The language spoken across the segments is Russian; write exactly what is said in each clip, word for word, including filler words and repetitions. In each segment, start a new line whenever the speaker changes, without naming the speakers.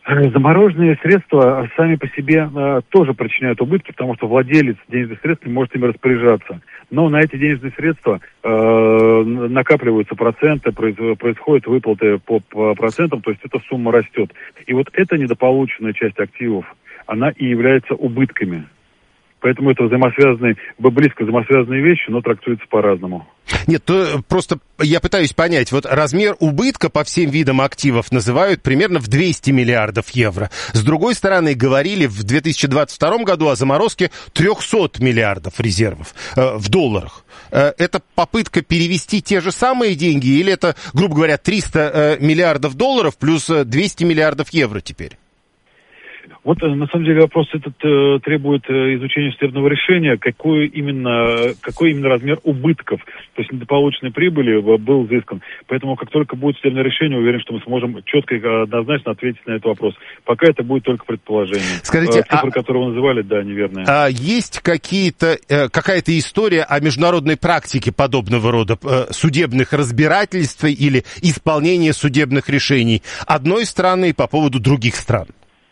Замороженные средства сами по себе э, тоже причиняют убытки, потому что владелец денежных средств не может ими распоряжаться. Но на эти денежные средства э, накапливаются проценты, произ, происходят выплаты по, по процентам, то есть эта сумма растет. И вот эта недополученная часть активов, она и является убытками. Поэтому это взаимосвязанные, близко взаимосвязанные вещи, но трактуются по-разному.
Нет, то просто я пытаюсь понять, вот размер убытка по всем видам активов называют примерно в двести миллиардов евро. С другой стороны, говорили в две тысячи двадцать втором году о заморозке триста миллиардов резервов э, в долларах. Э, это попытка перевести те же самые деньги или это, грубо говоря, триста э, миллиардов долларов плюс двести миллиардов евро теперь?
Вот, на самом деле, вопрос этот э, требует э, изучения судебного решения, какой именно, какой именно размер убытков, то есть недополученной прибыли был взыскан. Поэтому, как только будет судебное решение, уверен, что мы сможем четко и однозначно ответить на этот вопрос. Пока это будет только предположение.
Скажите,
э, цифры,
а,
которые вы называли, да, неверные.
А есть какие-то, э, какая-то история о международной практике подобного рода э, судебных разбирательств или исполнения судебных решений одной страны по поводу других стран?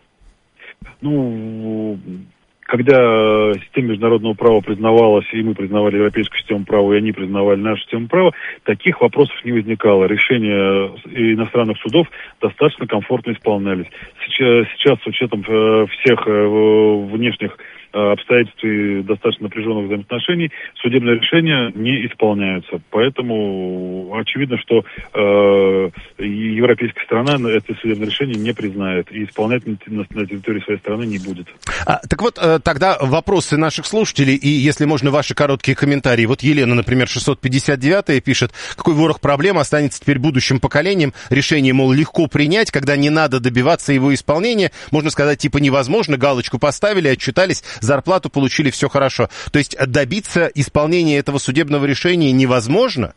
Ну, когда система международного права признавалась, и мы признавали европейскую систему права, и они признавали нашу систему права, таких вопросов не возникало. Решения иностранных судов достаточно комфортно исполнялись. Сейчас, сейчас с учетом всех внешних обстоятельств и достаточно напряженных взаимоотношений, судебные решения не исполняются. Поэтому очевидно, что э, европейская страна это судебное решение не признает и исполнять на, на территории своей страны не будет.
А, так вот, тогда вопросы наших слушателей, и, если можно, ваши короткие комментарии. Вот Елена, например, шестьсот пятьдесят девятая пишет, какой ворох проблем останется теперь будущим поколением. Решение, мол, легко принять, когда не надо добиваться его исполнения. Можно сказать, типа невозможно, галочку поставили, отчитались, зарплату получили, все хорошо. То есть добиться исполнения этого судебного решения невозможно?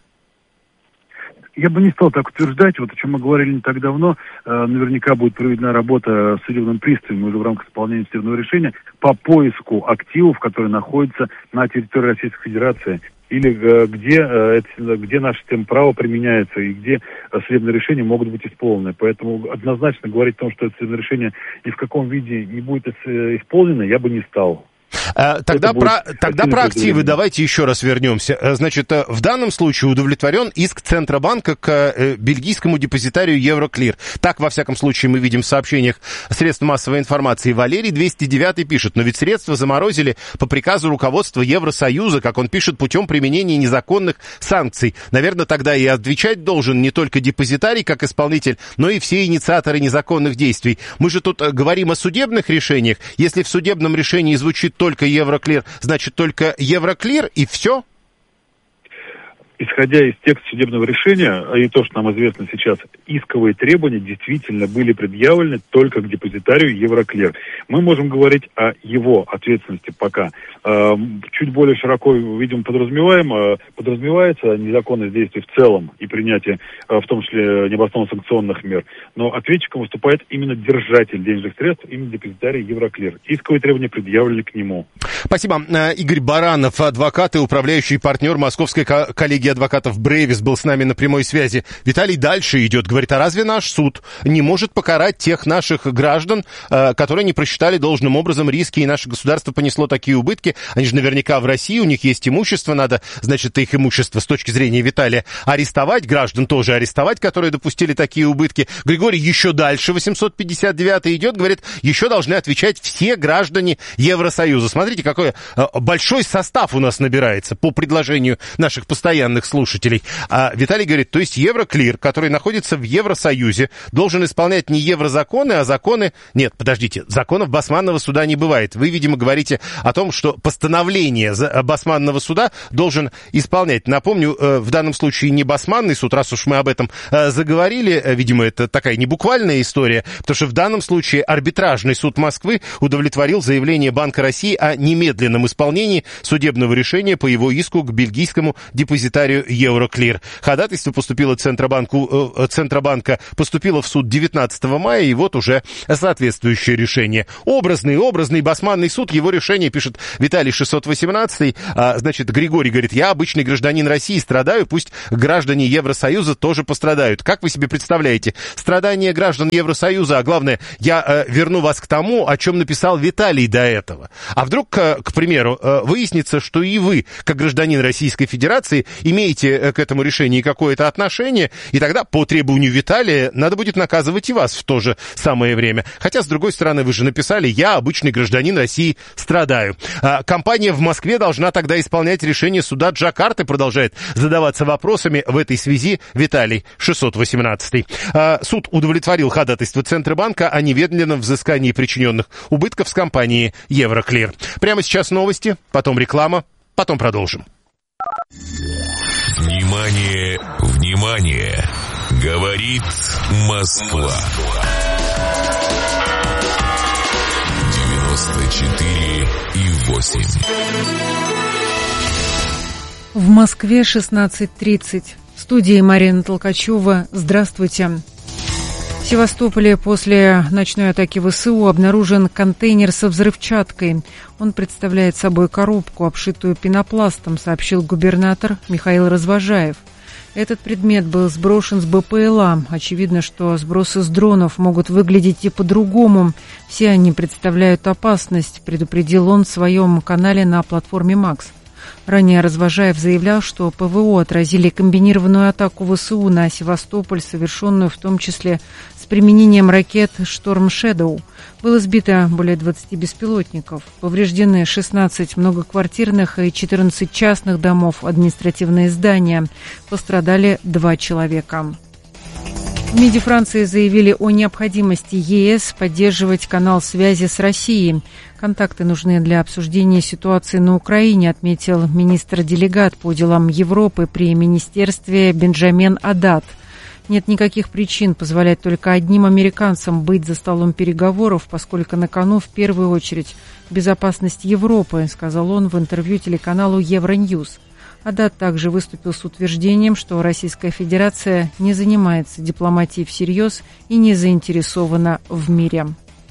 Я бы не стал так утверждать. Вот о чем мы говорили не так давно. Э, наверняка будет проведена работа с судебным приставом уже в рамках исполнения судебного решения по поиску активов, которые находятся на территории Российской Федерации. Или э, где, э, это, где наша система права применяется и где э, судебные решения могут быть исполнены. Поэтому однозначно говорить о том, что это судебное решение ни в каком виде не будет исполнено, я бы не стал.
Тогда про, тогда про активы давайте еще раз вернемся. Значит, в данном случае удовлетворен иск Центробанка к бельгийскому депозитарию Евроклир. Так, во всяком случае, мы видим в сообщениях средств массовой информации. Валерий двести девятый пишет, но ведь средства заморозили по приказу руководства Евросоюза, как он пишет, путем применения незаконных санкций. Наверное, тогда и отвечать должен не только депозитарий как исполнитель, но и все инициаторы незаконных действий. Мы же тут говорим о судебных решениях. Если в судебном решении звучит только Евроклир, значит только Евроклир и все?
Исходя из текста судебного решения, и то, что нам известно сейчас, исковые требования действительно были предъявлены только к депозитарию Евроклир. Мы можем говорить о его ответственности пока. Чуть более широко, видимо, подразумеваем, подразумевается незаконность действий в целом и принятие, в том числе, необоснованных санкционных мер. Но ответчиком выступает именно держатель денежных средств, именно депозитарий Евроклир. Исковые требования предъявлены к нему.
Спасибо. Игорь Баранов, адвокат и управляющий партнер Московской коллегии адвокатов Брейвис, был с нами на прямой связи. Виталий дальше идет, говорит, а разве наш суд не может покарать тех наших граждан, которые не просчитали должным образом риски, и наше государство понесло такие убытки? Они же наверняка в России, у них есть имущество, надо, значит, их имущество с точки зрения Виталия арестовать, граждан тоже арестовать, которые допустили такие убытки. Григорий еще дальше, восемьсот пятьдесят девятый идет, говорит, еще должны отвечать все граждане Евросоюза. Смотрите, какой большой состав у нас набирается по предложению наших постоянных слушателей. А Виталий говорит, то есть Евроклир, который находится в Евросоюзе, должен исполнять не еврозаконы, а законы... Нет, подождите, законов Басманного суда не бывает. Вы, видимо, говорите о том, что постановление Басманного суда должен исполнять. Напомню, в данном случае не Басманный суд, раз уж мы об этом заговорили, видимо, это такая небуквальная история, потому что в данном случае арбитражный суд Москвы удовлетворил заявление Банка России о немедленном исполнении судебного решения по его иску к бельгийскому депозитарию интермедиарию Евроклир. Ходатайство поступило Центробанку, э, Центробанка, поступило в суд девятнадцатого мая, и вот уже соответствующее решение. Образный, образный басманный суд, его решение, пишет Виталий шестьсот восемнадцатый. А, значит, Григорий говорит: я обычный гражданин России, страдаю, пусть граждане Евросоюза тоже пострадают. Как вы себе представляете? Страдания граждан Евросоюза, а главное, я э, верну вас к тому, о чем написал Виталий до этого. А вдруг, э, к примеру, э, выяснится, что и вы, как гражданин Российской Федерации, имеете э, к этому решению какое-то отношение, и тогда, по требованию Виталия, надо будет наказывать и вас в то же самое время. Хотя, с другой стороны, вы же написали: я, обычный гражданин России, страдаю. А, компания в Москве должна тогда исполнять решение суда Джакарты, продолжает задаваться вопросами в этой связи Виталий шестьсот восемнадцатый. А, суд удовлетворил ходатайство Центробанка о немедленном взыскании причиненных убытков с компании Евроклир. Прямо сейчас новости, потом реклама, потом продолжим.
Внимание, внимание! Говорит Москва. девяносто четыре и восемь.
В Москве шестнадцать тридцать. В студии Марина Толкачева. Здравствуйте. В Севастополе после ночной атаки ВСУ обнаружен контейнер со взрывчаткой. Он представляет собой коробку, обшитую пенопластом, сообщил губернатор Михаил Развожаев. Этот предмет был сброшен с БПЛА. Очевидно, что сбросы с дронов могут выглядеть и по-другому. Все они представляют опасность, предупредил он в своем канале на платформе «Макс». Ранее Развожаев заявлял, что ПВО отразили комбинированную атаку ВСУ на Севастополь, совершенную в том числе с применением ракет «Шторм Шэдоу». Было сбито более двадцати беспилотников. Повреждены шестнадцать многоквартирных и четырнадцать частных домов, административные здания. Пострадали два человека. В МИДе Франции заявили о необходимости ЕС поддерживать канал связи с Россией. Контакты нужны для обсуждения ситуации на Украине, отметил министр-делегат по делам Европы при министерстве Бенджамин Адат. Нет никаких причин позволять только одним американцам быть за столом переговоров, поскольку на кону в первую очередь безопасность Европы, сказал он в интервью телеканалу Евроньюз. Адат также выступил с утверждением, что Российская Федерация не занимается дипломатией всерьез и не заинтересована в мире.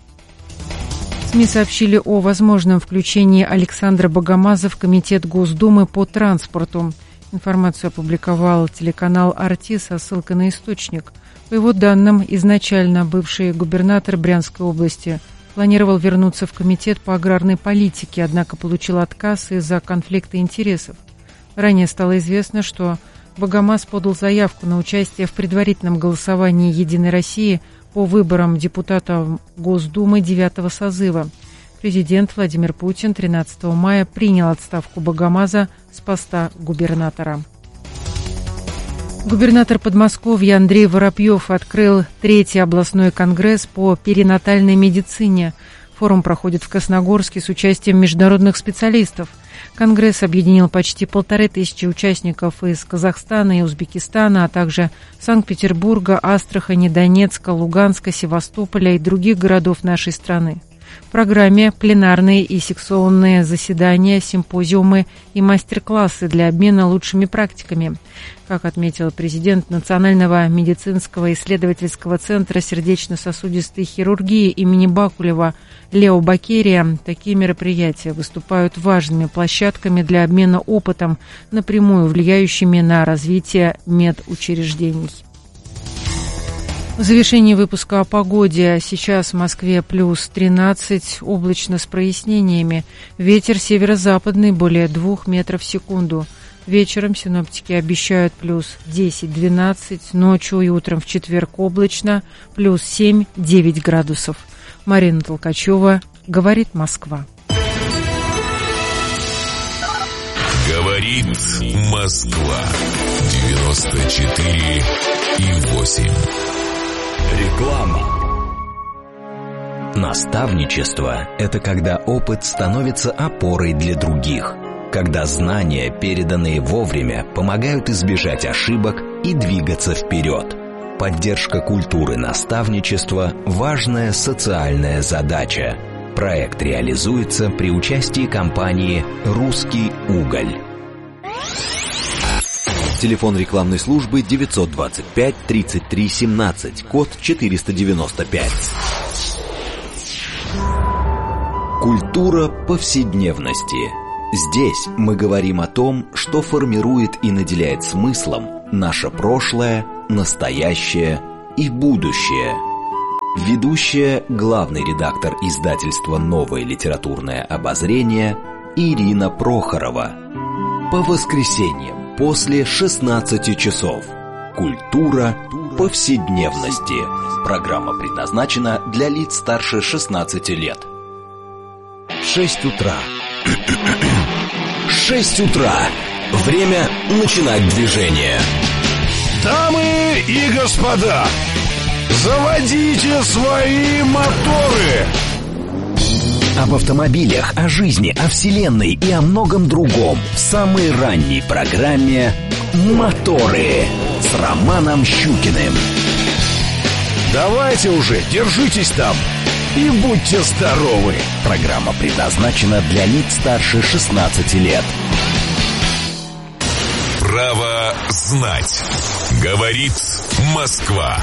СМИ сообщили о возможном включении Александра Богомаза в Комитет Госдумы по транспорту. Информацию опубликовал телеканал «Арти» со ссылкой на источник. По его данным, изначально бывший губернатор Брянской области планировал вернуться в Комитет по аграрной политике, однако получил отказ из-за конфликта интересов. Ранее стало известно, что Богомаз подал заявку на участие в предварительном голосовании «Единой России» по выборам депутата Госдумы девятого созыва. Президент Владимир Путин тринадцатого мая принял отставку Богомаза с поста губернатора. Губернатор Подмосковья Андрей Воробьев открыл третий областной конгресс по перинатальной медицине. Форум проходит в Красногорске с участием международных специалистов. Конгресс объединил почти полторы тысячи участников из Казахстана и Узбекистана, а также Санкт-Петербурга, Астрахани, Донецка, Луганска, Севастополя и других городов нашей страны. В программе пленарные и секционные заседания, симпозиумы и мастер-классы для обмена лучшими практиками. Как отметил президент Национального медицинского исследовательского центра сердечно-сосудистой хирургии имени Бакулева Лео Бакерия, такие мероприятия выступают важными площадками для обмена опытом, напрямую влияющими на развитие медучреждений. В завершении выпуска о погоде. Сейчас в Москве плюс тринадцать, облачно с прояснениями. Ветер северо-западный более двух метров в секунду. Вечером синоптики обещают плюс десять-двенадцать, ночью и утром в четверг облачно, плюс семь-девять градусов. Марина Толкачева, говорит Москва.
Говорит Москва. девяносто четыре и восемь.
Реклама. Наставничество – это когда опыт становится опорой для других, когда знания, переданные вовремя, помогают избежать ошибок и двигаться вперед. Поддержка культуры наставничества – важная социальная задача. Проект реализуется при участии компании «Русский уголь». Телефон рекламной службы девятьсот двадцать пять тридцать три семнадцать, код четыреста девяносто пять. Культура повседневности. Здесь мы говорим о том, что формирует и наделяет смыслом наше прошлое, настоящее и будущее. Ведущая, главный редактор издательства «Новое литературное обозрение» Ирина Прохорова. По воскресеньям после шестнадцати часов. Культура повседневности. Программа предназначена для лиц старше шестнадцати лет. Шесть утра. Шесть утра. Время начинать движение.
Дамы и господа, заводите свои моторы!
Об автомобилях, о жизни, о вселенной и о многом другом в самой ранней программе «Моторы» с Романом Щукиным.
Давайте уже, держитесь там и будьте здоровы!
Программа предназначена для лиц старше шестнадцати лет.
Право знать. Говорит Москва.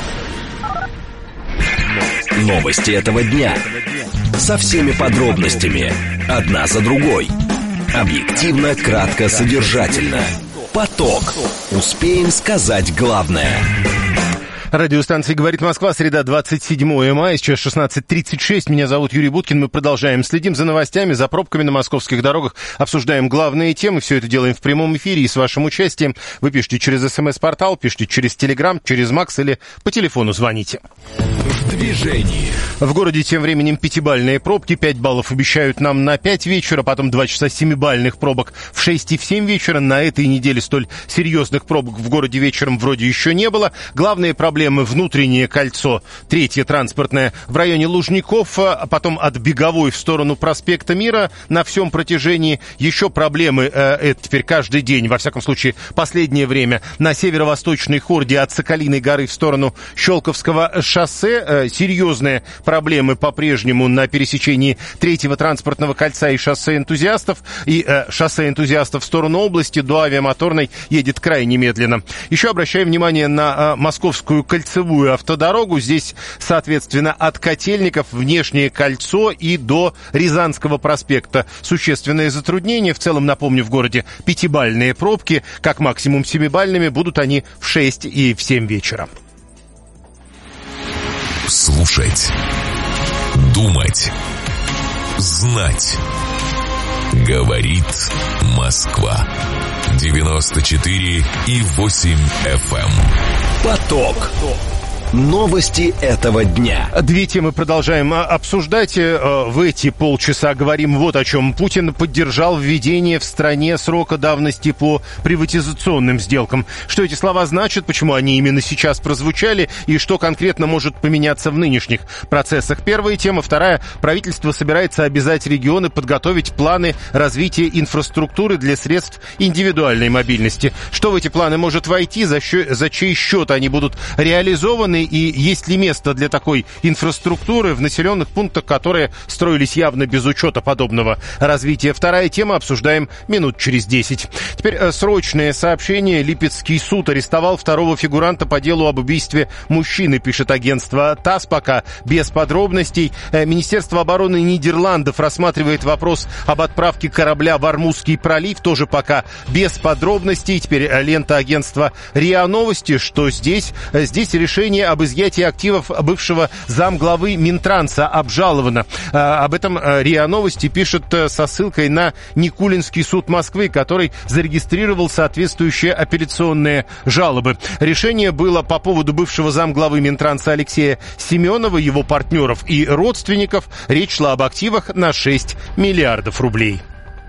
Новости этого дня. Со всеми подробностями. Одна за другой. Объективно, кратко, содержательно. Поток. Успеем сказать главное.
Радиостанция «Говорит Москва», среда, двадцать седьмое мая, сейчас шестнадцать тридцать шесть. Меня зовут Юрий Буткин. Мы продолжаем. Следим за новостями, за пробками на московских дорогах, обсуждаем главные темы. Все это делаем в прямом эфире и с вашим участием. Вы пишите через СМС-портал, пишите через Телеграм, через Макс или по телефону звоните.
В движении.
В городе тем временем пятибалльные пробки. пять баллов обещают нам на пять вечера, потом два часа семибалльных пробок в шесть и в семь вечера. На этой неделе столь серьезных пробок в городе вечером вроде еще не было. Главные проблемы внутреннее кольцо, третье транспортное, в районе Лужников, а потом от Беговой в сторону проспекта Мира на всем протяжении. Еще проблемы, э, это теперь каждый день, во всяком случае, последнее время, на северо-восточной хорде от Соколиной горы в сторону Щелковского шоссе. Э, серьезные проблемы по-прежнему на пересечении третьего транспортного кольца и шоссе энтузиастов. И э, шоссе энтузиастов в сторону области до Авиамоторной едет крайне медленно. Еще обращаю внимание на э, московскую кольцевую автодорогу. Здесь, соответственно, от Котельников внешнее кольцо и до Рязанского проспекта. Существенные затруднения. В целом, напомню, в городе пятибалльные пробки. Как максимум семибалльными будут они в шесть и в семь вечера.
Слушать. Думать. Знать. Говорит Москва. девяносто четыре и восемь эф эм.
Поток. Новости этого дня.
Две темы продолжаем обсуждать. В эти полчаса говорим вот о чем. Путин поддержал введение в стране срока давности по приватизационным сделкам. Что эти слова значат, почему они именно сейчас прозвучали и что конкретно может поменяться в нынешних процессах. Первая тема. Вторая. Правительство собирается обязать регионы подготовить планы развития инфраструктуры для средств индивидуальной мобильности. Что в эти планы может войти, за, счет, за чей счет они будут реализованы и есть ли место для такой инфраструктуры в населенных пунктах, которые строились явно без учета подобного развития. Вторая тема, обсуждаем минут через десять. Теперь срочное сообщение. Липецкий суд арестовал второго фигуранта по делу об убийстве мужчины, пишет агентство ТАСС, пока без подробностей. Министерство обороны Нидерландов рассматривает вопрос об отправке корабля в Ормузский пролив, тоже пока без подробностей. Теперь лента агентства РИА Новости, что здесь, здесь решение об изъятии активов бывшего замглавы Минтранса обжаловано. А, об этом РИА Новости пишет со ссылкой на Никулинский суд Москвы, который зарегистрировал соответствующие апелляционные жалобы. Решение было по поводу бывшего замглавы Минтранса Алексея Семенова, его партнеров и родственников. Речь шла об активах на шесть миллиардов рублей.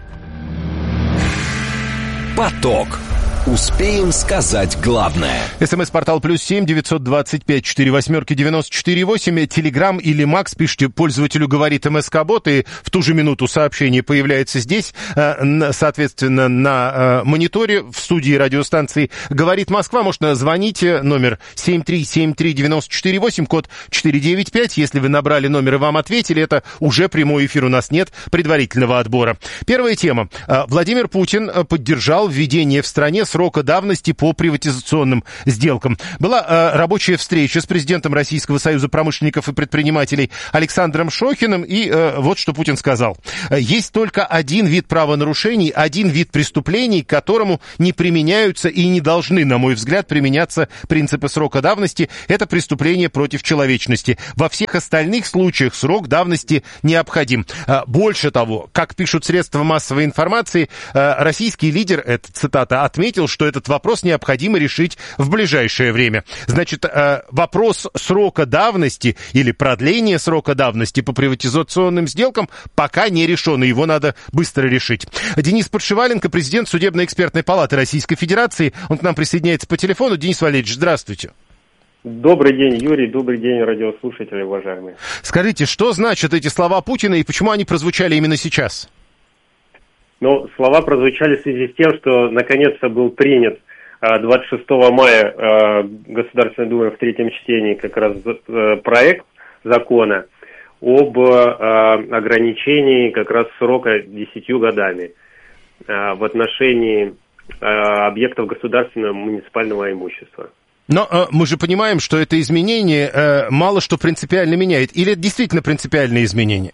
Поток. Успеем сказать главное.
СМС-портал плюс семь девятьсот двадцать пять четыре восьмерки девяносто четыре восемь. Телеграм или Макс, пишите пользователю «Говорит МСК-бот», и в ту же минуту сообщение появляется здесь, соответственно, на мониторе в студии радиостанции «Говорит Москва». Можно звонить, номер семь три семь три девять четыре восемь, код четыре девять пять. Если вы набрали номер и вам ответили, это уже прямой эфир, у нас нет предварительного отбора. Первая тема. Владимир Путин поддержал введение в стране срока давности по приватизационным сделкам. Была э, рабочая встреча с президентом Российского союза промышленников и предпринимателей Александром Шохиным, и э, вот что Путин сказал. Есть только один вид правонарушений, один вид преступлений, к которому не применяются и не должны, на мой взгляд, применяться принципы срока давности. Это преступление против человечности. Во всех остальных случаях срок давности необходим. Больше того, как пишут средства массовой информации, российский лидер, это цитата, отметил, что этот вопрос необходимо решить в ближайшее время. Значит, вопрос срока давности или продления срока давности по приватизационным сделкам пока не решен, и его надо быстро решить. Денис Подшиваленко, президент Судебно-экспертной палаты Российской Федерации, он к нам присоединяется по телефону. Денис Валерьевич, здравствуйте.
Добрый день, Юрий, добрый день, радиослушатели, уважаемые.
Скажите, что значат эти слова Путина и почему они прозвучали именно сейчас?
Ну, слова прозвучали в связи с тем, что наконец-то был принят двадцать шестого мая Государственной Думой в третьем чтении как раз проект закона об ограничении как раз срока десятью годами в отношении объектов государственного муниципального имущества.
Но э, мы же понимаем, что это изменение э, мало что принципиально меняет. Или это действительно принципиальное изменение?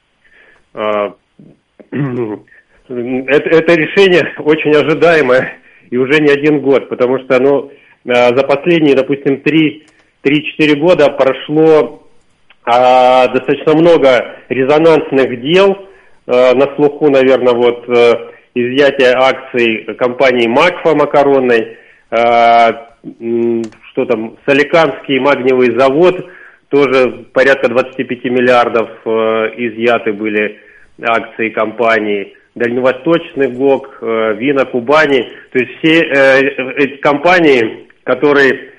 А, это, это решение очень ожидаемое и уже не один год, потому что оно за последние, допустим, три-четыре года прошло а, достаточно много резонансных дел. А, на слуху, наверное, вот изъятие акций компании «Макфа» макаронной, а, что там, Соликамский магниевый завод, тоже порядка двадцать пять миллиардов э, изъяты были акции компании, Дальневосточный ГОК, э, Вина Кубани, то есть все э, эти компании, которые э,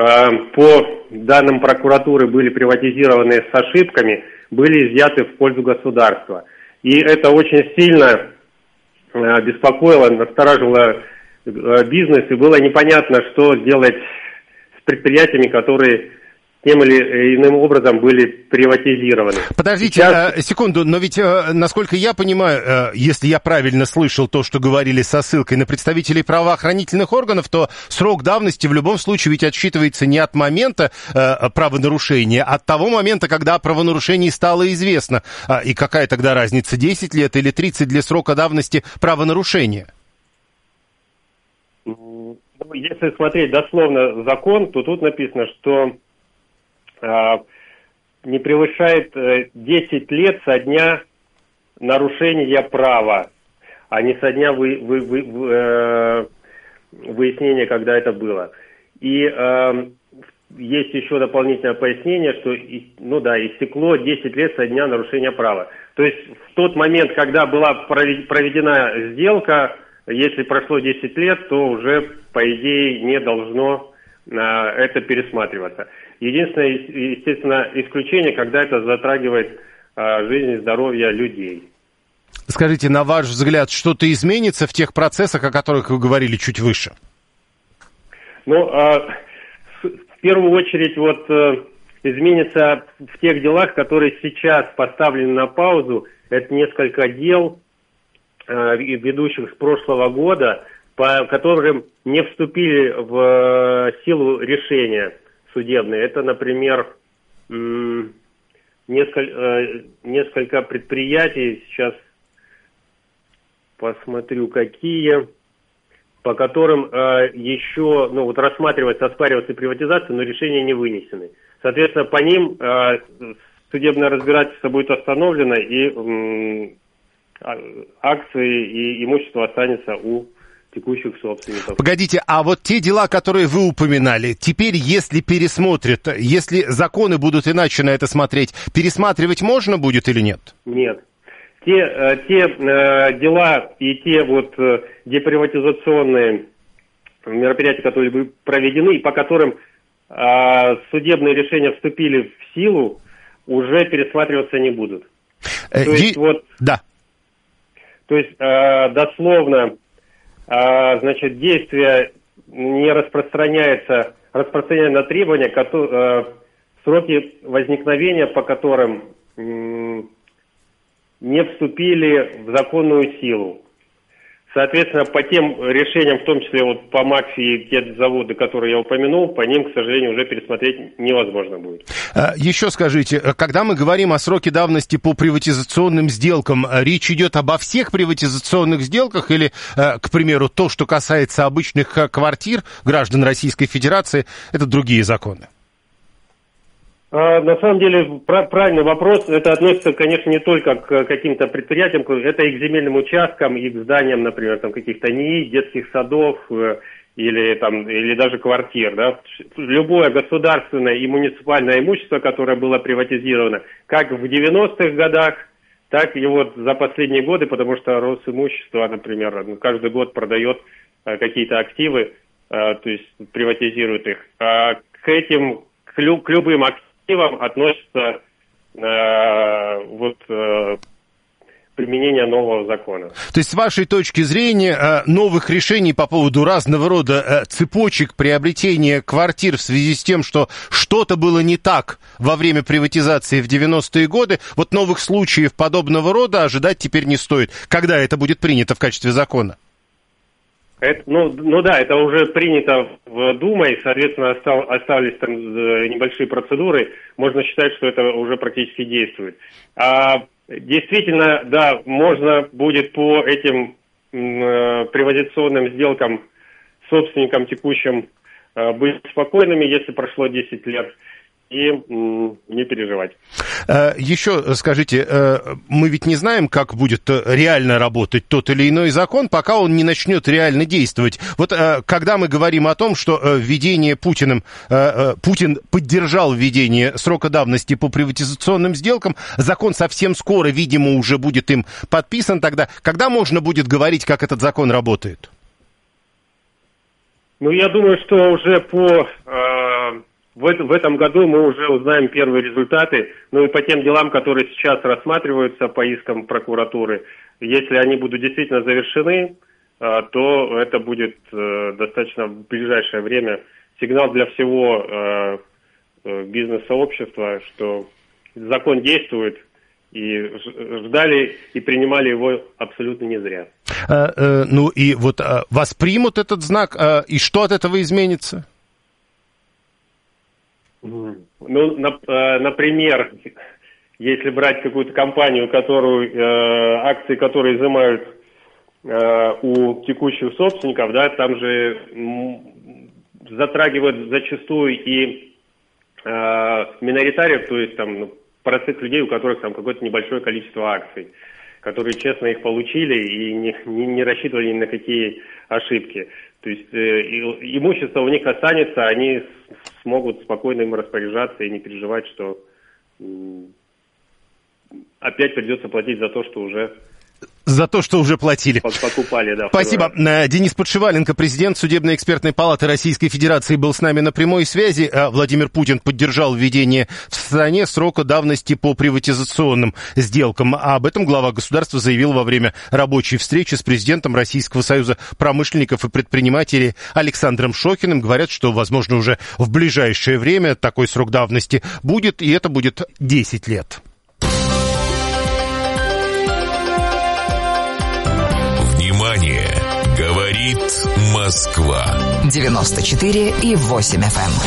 по данным прокуратуры были приватизированы с ошибками, были изъяты в пользу государства. И это очень сильно э, беспокоило, настораживало бизнес, и было непонятно, что делать с предприятиями, которые тем или иным образом были приватизированы.
Подождите, Сейчас... секунду, но ведь, насколько я понимаю, если я правильно слышал то, что говорили со ссылкой на представителей правоохранительных органов, то срок давности в любом случае ведь отсчитывается не от момента правонарушения, а от того момента, когда о правонарушении стало известно. И какая тогда разница, десять лет или тридцать для срока давности правонарушения?
Если смотреть дословно закон, то тут написано, что э, не превышает э, десять лет со дня нарушения права, а не со дня вы, вы, вы, э, выяснения, когда это было. И э, есть еще дополнительное пояснение, что ну да, истекло десять лет со дня нарушения права. То есть в тот момент, когда была проведена сделка, если прошло десять лет, то уже, по идее, не должно а, это пересматриваться. Единственное, естественно, исключение, когда это затрагивает а, жизнь и здоровье людей.
Скажите, на ваш взгляд, что-то изменится в тех процессах, о которых вы говорили чуть выше?
Ну, а, в первую очередь, вот а, изменится в тех делах, которые сейчас поставлены на паузу. Это несколько дел, ведущих с прошлого года, по которым не вступили в силу решения судебные. Это, например, несколько, несколько предприятий, сейчас посмотрю, какие, по которым еще ну, вот рассматривается, оспаривается приватизация, но решения не вынесены. Соответственно, по ним судебное разбирательство будет остановлено, и акции и имущество останется у текущих собственников.
Погодите, а вот те дела, которые вы упоминали, теперь, если пересмотрят, если законы будут иначе на это смотреть, пересматривать можно будет или нет?
Нет. Те, те э, дела и те вот э, деприватизационные мероприятия, которые были проведены, и по которым э, судебные решения вступили в силу, уже пересматриваться не будут.
Э,
То есть,
е...
вот...
Да.
То есть, э, дословно, э, значит, действие не распространяется, распространяется на требования, которые, э, сроки возникновения, по которым э, не вступили в законную силу. Соответственно, по тем решениям, в том числе вот по Макси и те заводы, которые я упомянул, по ним, к сожалению, уже пересмотреть невозможно будет.
Еще скажите, когда мы говорим о сроке давности по приватизационным сделкам, речь идет обо всех приватизационных сделках или, к примеру, то, что касается обычных квартир граждан Российской Федерации, это другие законы?
На самом деле, правильный вопрос. Это относится, конечно, не только к каким-то предприятиям, это и к земельным участкам, и к зданиям, например, там каких-то НИИ, детских садов или, там, или даже квартир. Да? Любое государственное и муниципальное имущество, которое было приватизировано, как в девяностых годах, так и вот за последние годы, потому что Росимущество, например, каждый год продает какие-то активы, то есть приватизирует их. А к этим, к любым активам, относится э, вот э, применение нового закона.
То есть, с вашей точки зрения, э, новых решений по поводу разного рода э, цепочек приобретения квартир в связи с тем, что что-то было не так во время приватизации в девяностые годы, вот новых случаев подобного рода ожидать теперь не стоит. Когда это будет принято в качестве закона?
Это, ну, ну да, это уже принято в Думой, соответственно, остав, остались там небольшие процедуры. Можно считать, что это уже практически действует. А, действительно, да, можно будет по этим э, приватизационным сделкам собственникам текущим э, быть спокойными, если прошло десять лет. И не переживать.
Еще скажите, мы ведь не знаем, как будет реально работать тот или иной закон, пока он не начнет реально действовать. Вот когда мы говорим о том, что введение Путиным, Путин поддержал введение срока давности по приватизационным сделкам, закон совсем скоро, видимо, уже будет им подписан тогда. Когда можно будет говорить, как этот закон работает?
Ну, я думаю, что уже по... В, это, в этом году мы уже узнаем первые результаты, ну и по тем делам, которые сейчас рассматриваются по искам прокуратуры, если они будут действительно завершены, то это будет достаточно в ближайшее время сигнал для всего бизнес-сообщества, что закон действует, и ждали и принимали его абсолютно не зря.
А, э, ну и вот а, воспримут этот знак, а, и что от этого изменится?
Ну, например, если брать какую-то компанию, которую, э, акции которой изымают э, у текущих собственников, да, там же м, затрагивают зачастую и э, миноритариев, то есть там ну, простых людей, у которых там какое-то небольшое количество акций, которые честно их получили и не, не, не рассчитывали ни на какие ошибки. То есть э, имущество у них останется, они смогут спокойно им распоряжаться и не переживать, что э, опять придется платить за то, что уже...
За то, что уже платили.
Покупали, да.
Спасибо. Денис Подшиваленко, президент Судебно-экспертной палаты Российской Федерации, был с нами на прямой связи. Владимир Путин поддержал введение в стране срока давности по приватизационным сделкам. А об этом глава государства заявил во время рабочей встречи с президентом Российского союза промышленников и предпринимателей Александром Шохиным. Говорят, что, возможно, уже в ближайшее время такой срок давности будет, и это будет десять лет.
Внимание! Говорит Москва.
девяносто четыре и восемь эф эм.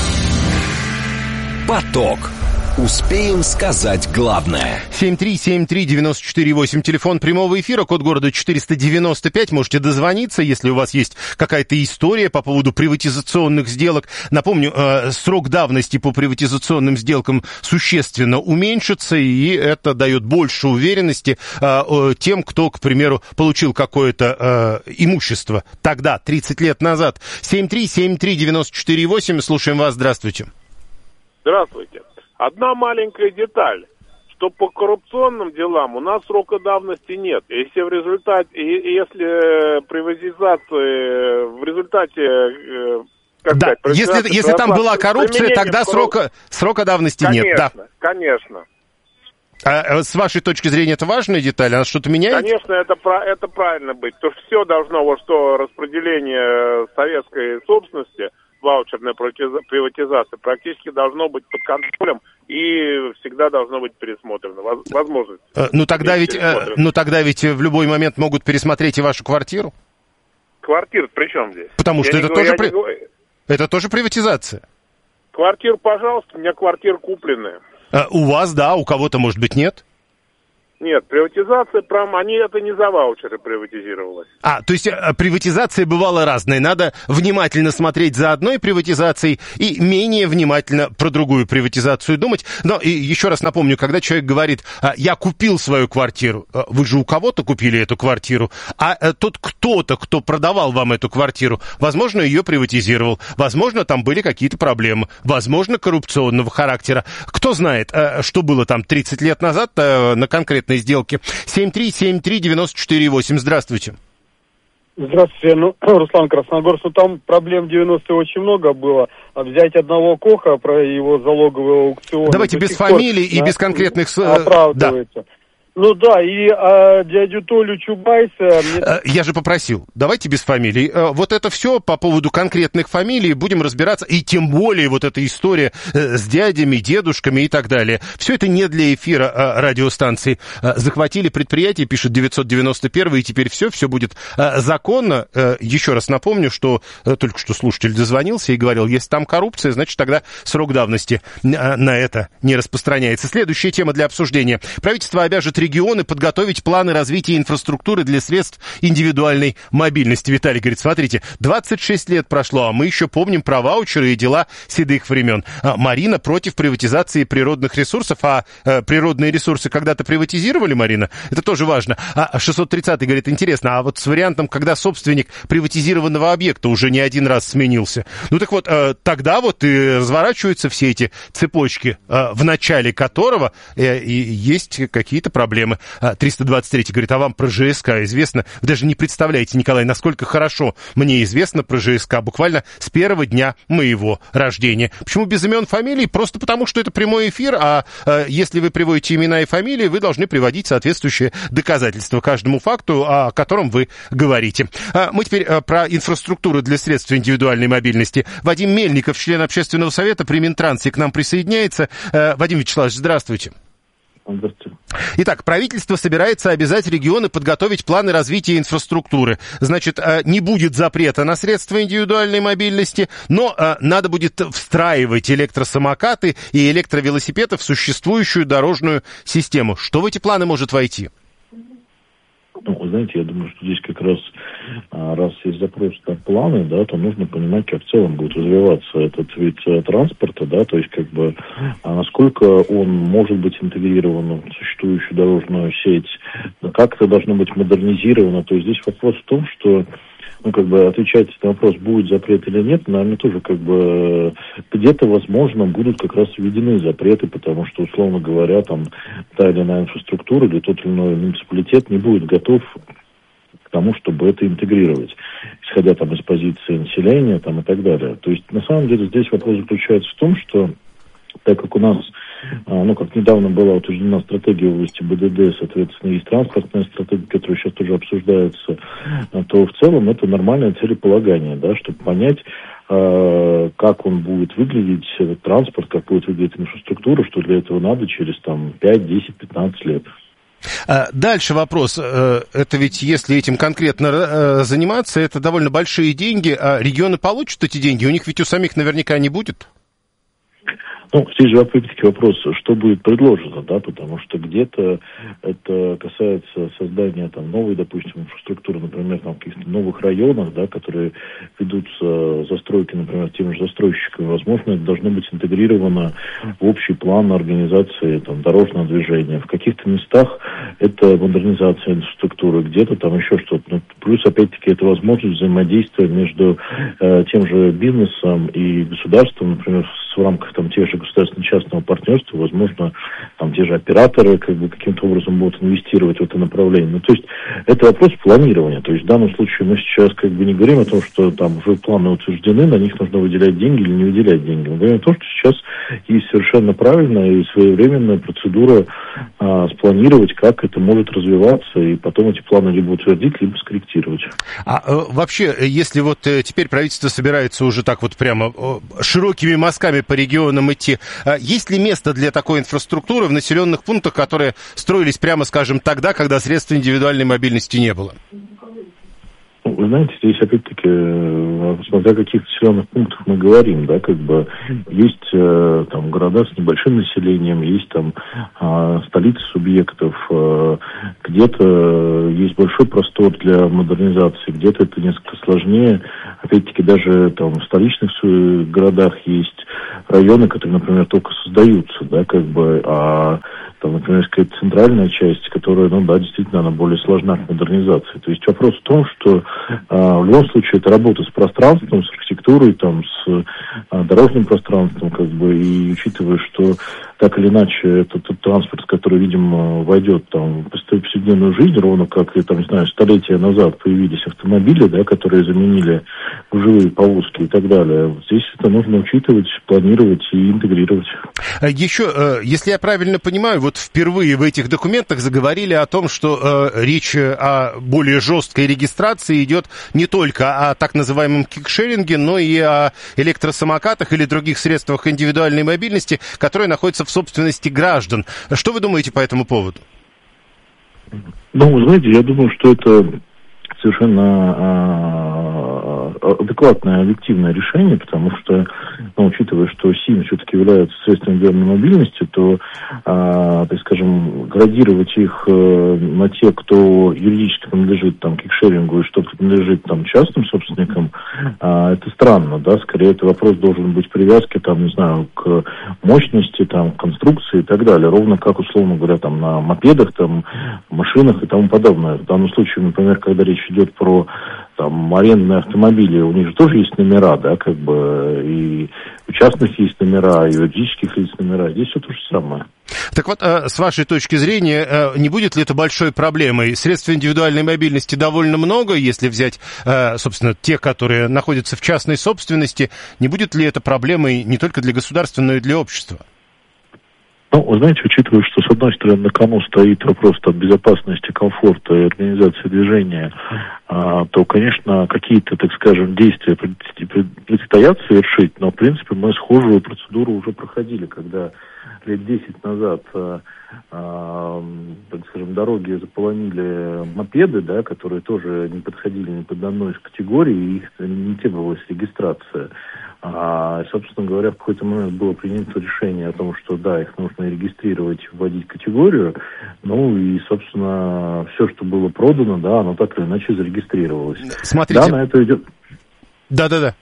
Поток. Успеем сказать главное.
семь три семь три девять четыре восемь, телефон прямого эфира, код города четыреста девяносто пять. Можете дозвониться, если у вас есть какая-то история по поводу приватизационных сделок. Напомню, э, срок давности по приватизационным сделкам существенно уменьшится, и это дает больше уверенности э, тем, кто, к примеру, получил какое-то э, имущество тогда, тридцать лет назад. семь три семь три девять четыре восемь, слушаем вас, здравствуйте.
Здравствуйте. Одна маленькая деталь, что по коррупционным делам у нас срока давности нет. Если в результате, если приватизация в результате, как
да,
сказать,
если, если там была коррупция, тогда срока, срока давности
конечно,
нет. Да.
Конечно.
А с вашей точки зрения это важная деталь? Она что-то меняет?
Конечно, это, это правильно быть. То все должно, вот что распределение советской собственности ваучерная приватизация практически должно быть под контролем и всегда должно быть пересмотрено. Возможность.
Ну тогда ведь, ну тогда ведь в любой момент могут пересмотреть и вашу квартиру.
Квартира при чем здесь?
Потому что
я
это
не,
тоже,
я
при...
не...
это тоже приватизация.
Квартира, пожалуйста, у меня квартира купленная.
А, у вас, да, у кого-то, может быть, нет?
Нет, приватизация, прям, они это не за ваучеры приватизировалось.
А, то есть приватизация бывала разная. Надо внимательно смотреть за одной приватизацией и менее внимательно про другую приватизацию думать. Но и еще раз напомню, когда человек говорит, я купил свою квартиру, вы же у кого-то купили эту квартиру, а тот кто-то, кто продавал вам эту квартиру, возможно, ее приватизировал, возможно, там были какие-то проблемы, возможно, коррупционного характера. Кто знает, что было там тридцать лет назад на конкретной сделки. семь три семь три девять четыре восемь. Здравствуйте.
Здравствуйте. Ну, Руслан Красногорск, ну, там проблем в девяностые очень много было. А взять одного Коха про его залоговый аукцион...
Давайте без фамилий и без конкретных...
Оправдывается. Да. Ну да, и а, дядю Толю Чубайса... Мне...
Я же попросил, давайте без фамилий. Вот это все по поводу конкретных фамилий будем разбираться, и тем более вот эта история с дядями, дедушками и так далее. Все это не для эфира радиостанции. Захватили предприятие, пишет девятьсот девяносто первый, и теперь все, все будет законно. Еще раз напомню, что только что слушатель дозвонился и говорил, если там коррупция, значит тогда срок давности на это не распространяется. Следующая тема для обсуждения. Правительство обяжет регионы подготовить планы развития инфраструктуры для средств индивидуальной мобильности. Виталий говорит, смотрите, двадцать шесть лет прошло, а мы еще помним про ваучеры и дела седых времен. А Марина против приватизации природных ресурсов, а э, природные ресурсы когда-то приватизировали, Марина? Это тоже важно. А шестьсот тридцатый говорит, интересно, а вот с вариантом, когда собственник приватизированного объекта уже не один раз сменился. Ну так вот, э, тогда вот и разворачиваются все эти цепочки, э, в начале которого э, и есть какие-то проблемы. Проблемы. триста двадцать третий говорит, а вам про ЖСК известно? Вы даже не представляете, Николай, насколько хорошо мне известно про ЖСК, буквально с первого дня моего рождения. Почему без имен, фамилий? Просто потому, что это прямой эфир, а э, если вы приводите имена и фамилии, вы должны приводить соответствующие доказательства каждому факту, о котором вы говорите. А мы теперь э, про инфраструктуру для средств индивидуальной мобильности. Вадим Мельников, член общественного совета при Минтрансе, к нам присоединяется. Э, Вадим Вячеславович, здравствуйте.
Здравствуйте.
Итак, правительство собирается обязать регионы подготовить планы развития инфраструктуры. Значит, не будет запрета на средства индивидуальной мобильности, но надо будет встраивать электросамокаты и электровелосипеды в существующую дорожную систему. Что в эти планы может войти?
Ну, вы знаете, я думаю, что здесь как раз, раз есть запрос на планы, да, то нужно понимать, как в целом будет развиваться этот вид транспорта, да, то есть как бы насколько он может быть интегрирован в существующую дорожную сеть, как это должно быть модернизировано. То есть здесь вопрос в том, что ну, как бы отвечать на вопрос, будет запрет или нет, наверное, тоже как бы где-то, возможно, будут как раз введены запреты, потому что, условно говоря, там та или иная инфраструктура или тот или иной муниципалитет не будет готов к тому, чтобы это интегрировать, исходя там из позиции населения там и так далее. То есть, на самом деле, здесь вопрос заключается в том, что так как у нас, ну, как недавно была утверждена стратегия в области БДД, соответственно, есть транспортная стратегия, которая сейчас тоже обсуждается, то в целом это нормальное целеполагание, да, чтобы понять, как он будет выглядеть, этот транспорт, как будет выглядеть инфраструктура, что для этого надо через там пять, десять, пятнадцать лет.
Дальше вопрос. Это ведь, если этим конкретно заниматься, это довольно большие деньги, а регионы получат эти деньги? У них ведь у самих наверняка не будет?
Ну, здесь же опять-таки вопрос, что будет предложено, да, потому что где-то это касается создания там новой, допустим, инфраструктуры, например, там в каких-то новых районах, да, которые ведутся застройки, например, теми же застройщиками, возможно, это должно быть интегрировано в общий план организации там дорожного движения. В каких-то местах это модернизация инфраструктуры, где-то там еще что-то. Ну, плюс, опять-таки, это возможность взаимодействия между э, тем же бизнесом и государством, например, в рамках там тех же государственно-частного партнерства, возможно, там те же операторы как бы каким-то образом будут инвестировать в это направление. Ну, то есть это вопрос планирования. То есть в данном случае мы сейчас как бы не говорим о том, что там уже планы утверждены, на них нужно выделять деньги или не выделять деньги. Мы говорим о том, что сейчас есть совершенно правильная и своевременная процедура а, спланировать, как это может развиваться, и потом эти планы либо утвердить, либо скорректировать.
А э, вообще, если вот э, теперь правительство собирается уже так вот прямо э, широкими мазками по регионам идти, э, есть ли место для такой инфраструктуры в населенных пунктах, которые строились, прямо скажем, тогда, когда средств индивидуальной мобильности не было?
Вы знаете, здесь опять-таки, смотря о каких населенных пунктах мы говорим, да, как бы есть э, там города с небольшим населением, есть там э, столицы субъектов, э, где-то есть большой простор для модернизации, где-то это несколько сложнее. Опять-таки даже там в столичных городах есть районы, которые, например, только создаются, да, как бы, а там, например, какая-то центральная часть, которая, ну да, действительно, она более сложна к модернизации. То есть вопрос в том, что а, в любом случае это работа с пространством, с архитектурой, там, с а, дорожным пространством, как бы, и учитывая, что так или иначе это тот транспорт, который, видимо, войдет там в повседневную жизнь, ровно как, и, там, не знаю, столетия назад появились автомобили, да, которые заменили гужевые повозки и так далее. Вот здесь это нужно учитывать, планировать и интегрировать.
Еще, если я правильно понимаю, вот впервые в этих документах заговорили о том, что э, речь о более жесткой регистрации идет не только о так называемом кикшеринге, но и о электросамокатах или других средствах индивидуальной мобильности, которые находятся в собственности граждан. Что вы думаете по этому поводу?
Ну, вы знаете, я думаю, что это совершенно а, адекватное, объективное решение, потому что, ну, учитывая, что СИМ все-таки является средством индивидуальной мобильности, то, а, так скажем, градировать их а, на те, кто юридически принадлежит там кикшерингу и что-то принадлежит там частным собственникам, а, это странно, да, скорее это вопрос должен быть привязки, там, не знаю, к мощности, там, к конструкции и так далее, ровно как, условно говоря, там, на мопедах, там, машинах и тому подобное. В данном случае, например, когда речь идет про там арендные автомобили, у них же тоже есть номера, да, как бы, и у частных есть номера, и у юридических лиц номера, здесь все то же самое.
Так вот, с вашей точки зрения, не будет ли это большой проблемой? Средств индивидуальной мобильности довольно много, если взять, собственно, те, которые находятся в частной собственности, не будет ли это проблемой не только для государства, но и для общества?
Ну, вы знаете, учитывая, что, с одной стороны, на кону стоит вопрос там, безопасности, комфорта и организации движения, а, то, конечно, какие-то, так скажем, действия предстоят совершить, но, в принципе, мы схожую процедуру уже проходили, когда лет десять назад, а, а, так скажем, дороги заполонили мопеды, да, которые тоже не подходили ни под одной из категорий, и их не требовалась регистрация. А, собственно говоря, в какой-то момент было принято решение о том, что да, их нужно регистрировать, вводить категорию. Ну и, собственно, все, что было продано, да, оно так или иначе зарегистрировалось.
Смотрите.
Да, на это идет.
Да-да-да.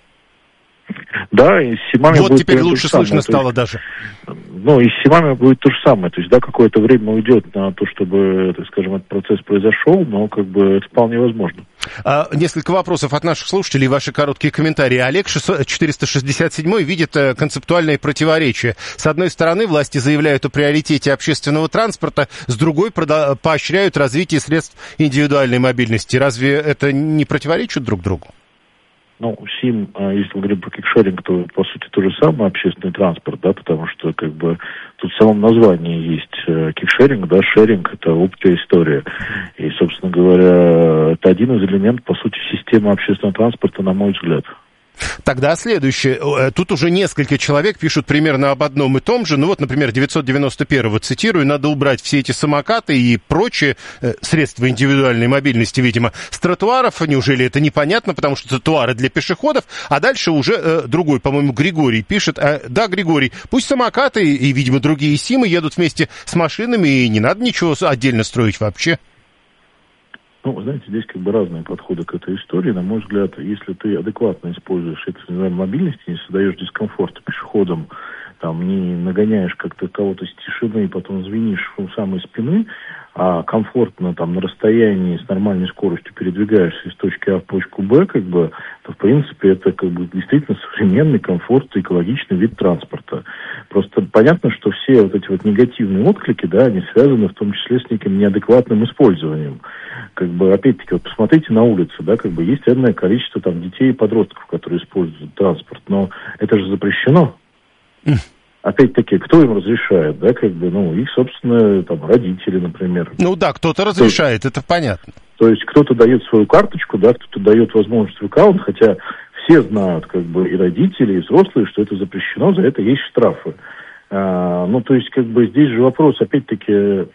Да, и с СИМами
вот
будет
теперь лучше слышно стало даже.
Ну, и с СИМами будет то же самое. То есть, да, какое-то время уйдет на то, чтобы, так скажем, этот процесс произошел, но как бы это вполне возможно.
А, несколько вопросов от наших слушателей, ваши короткие комментарии. Олег четыреста шестьдесят семь видит концептуальные противоречия. С одной стороны, власти заявляют о приоритете общественного транспорта, с другой поощряют развитие средств индивидуальной мобильности. Разве это не противоречит друг другу?
Ну, СИМ, если мы говорим про кикшеринг, то, по сути, то же самое общественный транспорт, да, потому что, как бы, тут в самом названии есть кикшеринг, да, шеринг, это общая история. И, собственно говоря, это один из элементов, по сути, системы общественного транспорта, на мой взгляд.
Тогда следующее. Тут уже несколько человек пишут примерно об одном и том же. Ну вот, например, девятьсот девяносто первого, цитирую, надо убрать все эти самокаты и прочие э, средства индивидуальной мобильности, видимо, с тротуаров. Неужели это непонятно, потому что тротуары для пешеходов. А дальше уже э, другой, по-моему, Григорий пишет. Э, да, Григорий, пусть самокаты и, видимо, другие СИМы едут вместе с машинами, и не надо ничего отдельно строить вообще.
Ну, вы знаете, здесь как бы разные подходы к этой истории. На мой взгляд, если ты адекватно используешь это мобильность и не создаешь дискомфорта пешеходам, там не нагоняешь как-то кого-то с тишины и потом звенишь у самой спины, а комфортно там на расстоянии с нормальной скоростью передвигаешься из точки А в точку Б, как бы, то в принципе это как бы действительно современный, комфортный, экологичный вид транспорта. Просто понятно, что все вот эти вот негативные отклики, да, они связаны в том числе с неким неадекватным использованием. Как бы, опять-таки, вот посмотрите на улице, да, как бы есть энное количество там детей и подростков, которые используют транспорт, но это же запрещено. Опять-таки, кто им разрешает, да, как бы, ну, их, собственно, там, родители, например.
Ну да, кто-то разрешает, кто, это понятно.
То есть кто-то дает свою карточку, да, кто-то дает возможность в аккаунт, хотя все знают, как бы, и родители, и взрослые, что это запрещено, за это есть штрафы. А, ну, то есть, как бы, здесь же вопрос, опять-таки,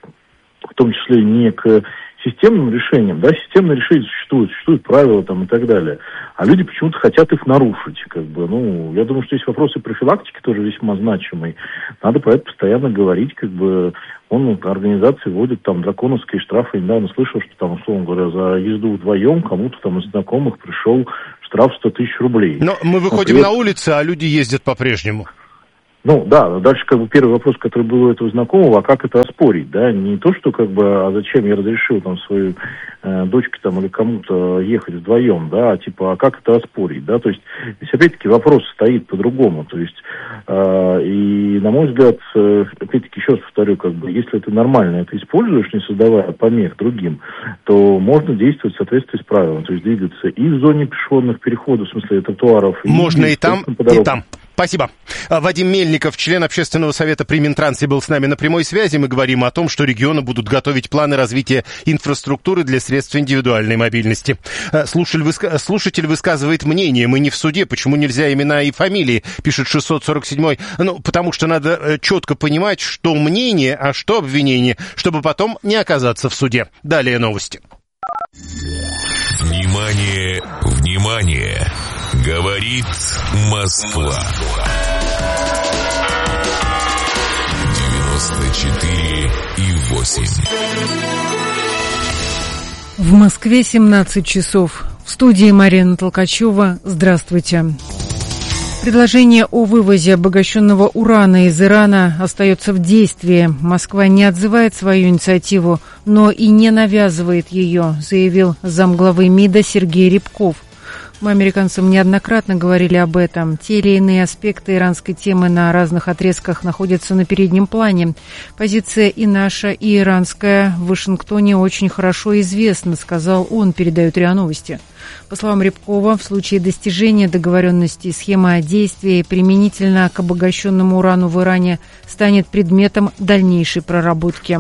в том числе не к системным решениям, да, системные решения существуют, существуют правила там и так далее, а люди почему-то хотят их нарушить, как бы, ну, я думаю, что есть вопросы профилактики тоже весьма значимые, надо про это постоянно говорить, как бы, он, организации вводит там драконовские штрафы, недавно слышал, что там, условно говоря, за езду вдвоем кому-то там из знакомых пришел штраф сто тысяч рублей.
Но мы выходим
Например,
на улицу, а люди ездят по-прежнему.
Ну, да, дальше, как бы, первый вопрос, который был у этого знакомого, а как это оспорить, да, не то, что, как бы, а зачем я разрешил, там, своей э, дочке, там, или кому-то ехать вдвоем, да, а, типа, а как это оспорить, да, то есть, здесь, опять-таки, вопрос стоит по-другому, то есть, э, и, на мой взгляд, э, опять-таки, еще раз повторю, как бы, если ты нормально это используешь, не создавая помех другим, то можно действовать в соответствии с правилами, то есть, двигаться и в зоне пешеходных переходов, в смысле, тротуаров.
Можно и, и там, и там. Спасибо. Вадим Мельников, член общественного совета при Минтрансе, был с нами на прямой связи. Мы говорим о том, что регионы будут готовить планы развития инфраструктуры для средств индивидуальной мобильности. Слушатель, выска... Слушатель высказывает мнение. Мы не в суде. Почему нельзя имена и фамилии? Пишет шестьсот сорок седьмой. Ну, потому что надо четко понимать, что мнение, а что обвинение, чтобы потом не оказаться в суде. Далее новости.
Внимание, внимание! Говорит Москва. девяносто четыре и восемь.
В Москве семнадцать часов. В студии Марина Толкачева. Здравствуйте. Предложение о вывозе обогащенного урана из Ирана остается в действии. Москва не отзывает свою инициативу, но и не навязывает ее, заявил замглавы МИДа Сергей Рябков. Мы, американцам, неоднократно говорили об этом. Те или иные аспекты иранской темы на разных отрезках находятся на переднем плане. Позиция и наша, и иранская в Вашингтоне очень хорошо известна, сказал он, передают РИА Новости. По словам Рябкова, в случае достижения договоренности схема действия применительно к обогащенному урану в Иране станет предметом дальнейшей проработки.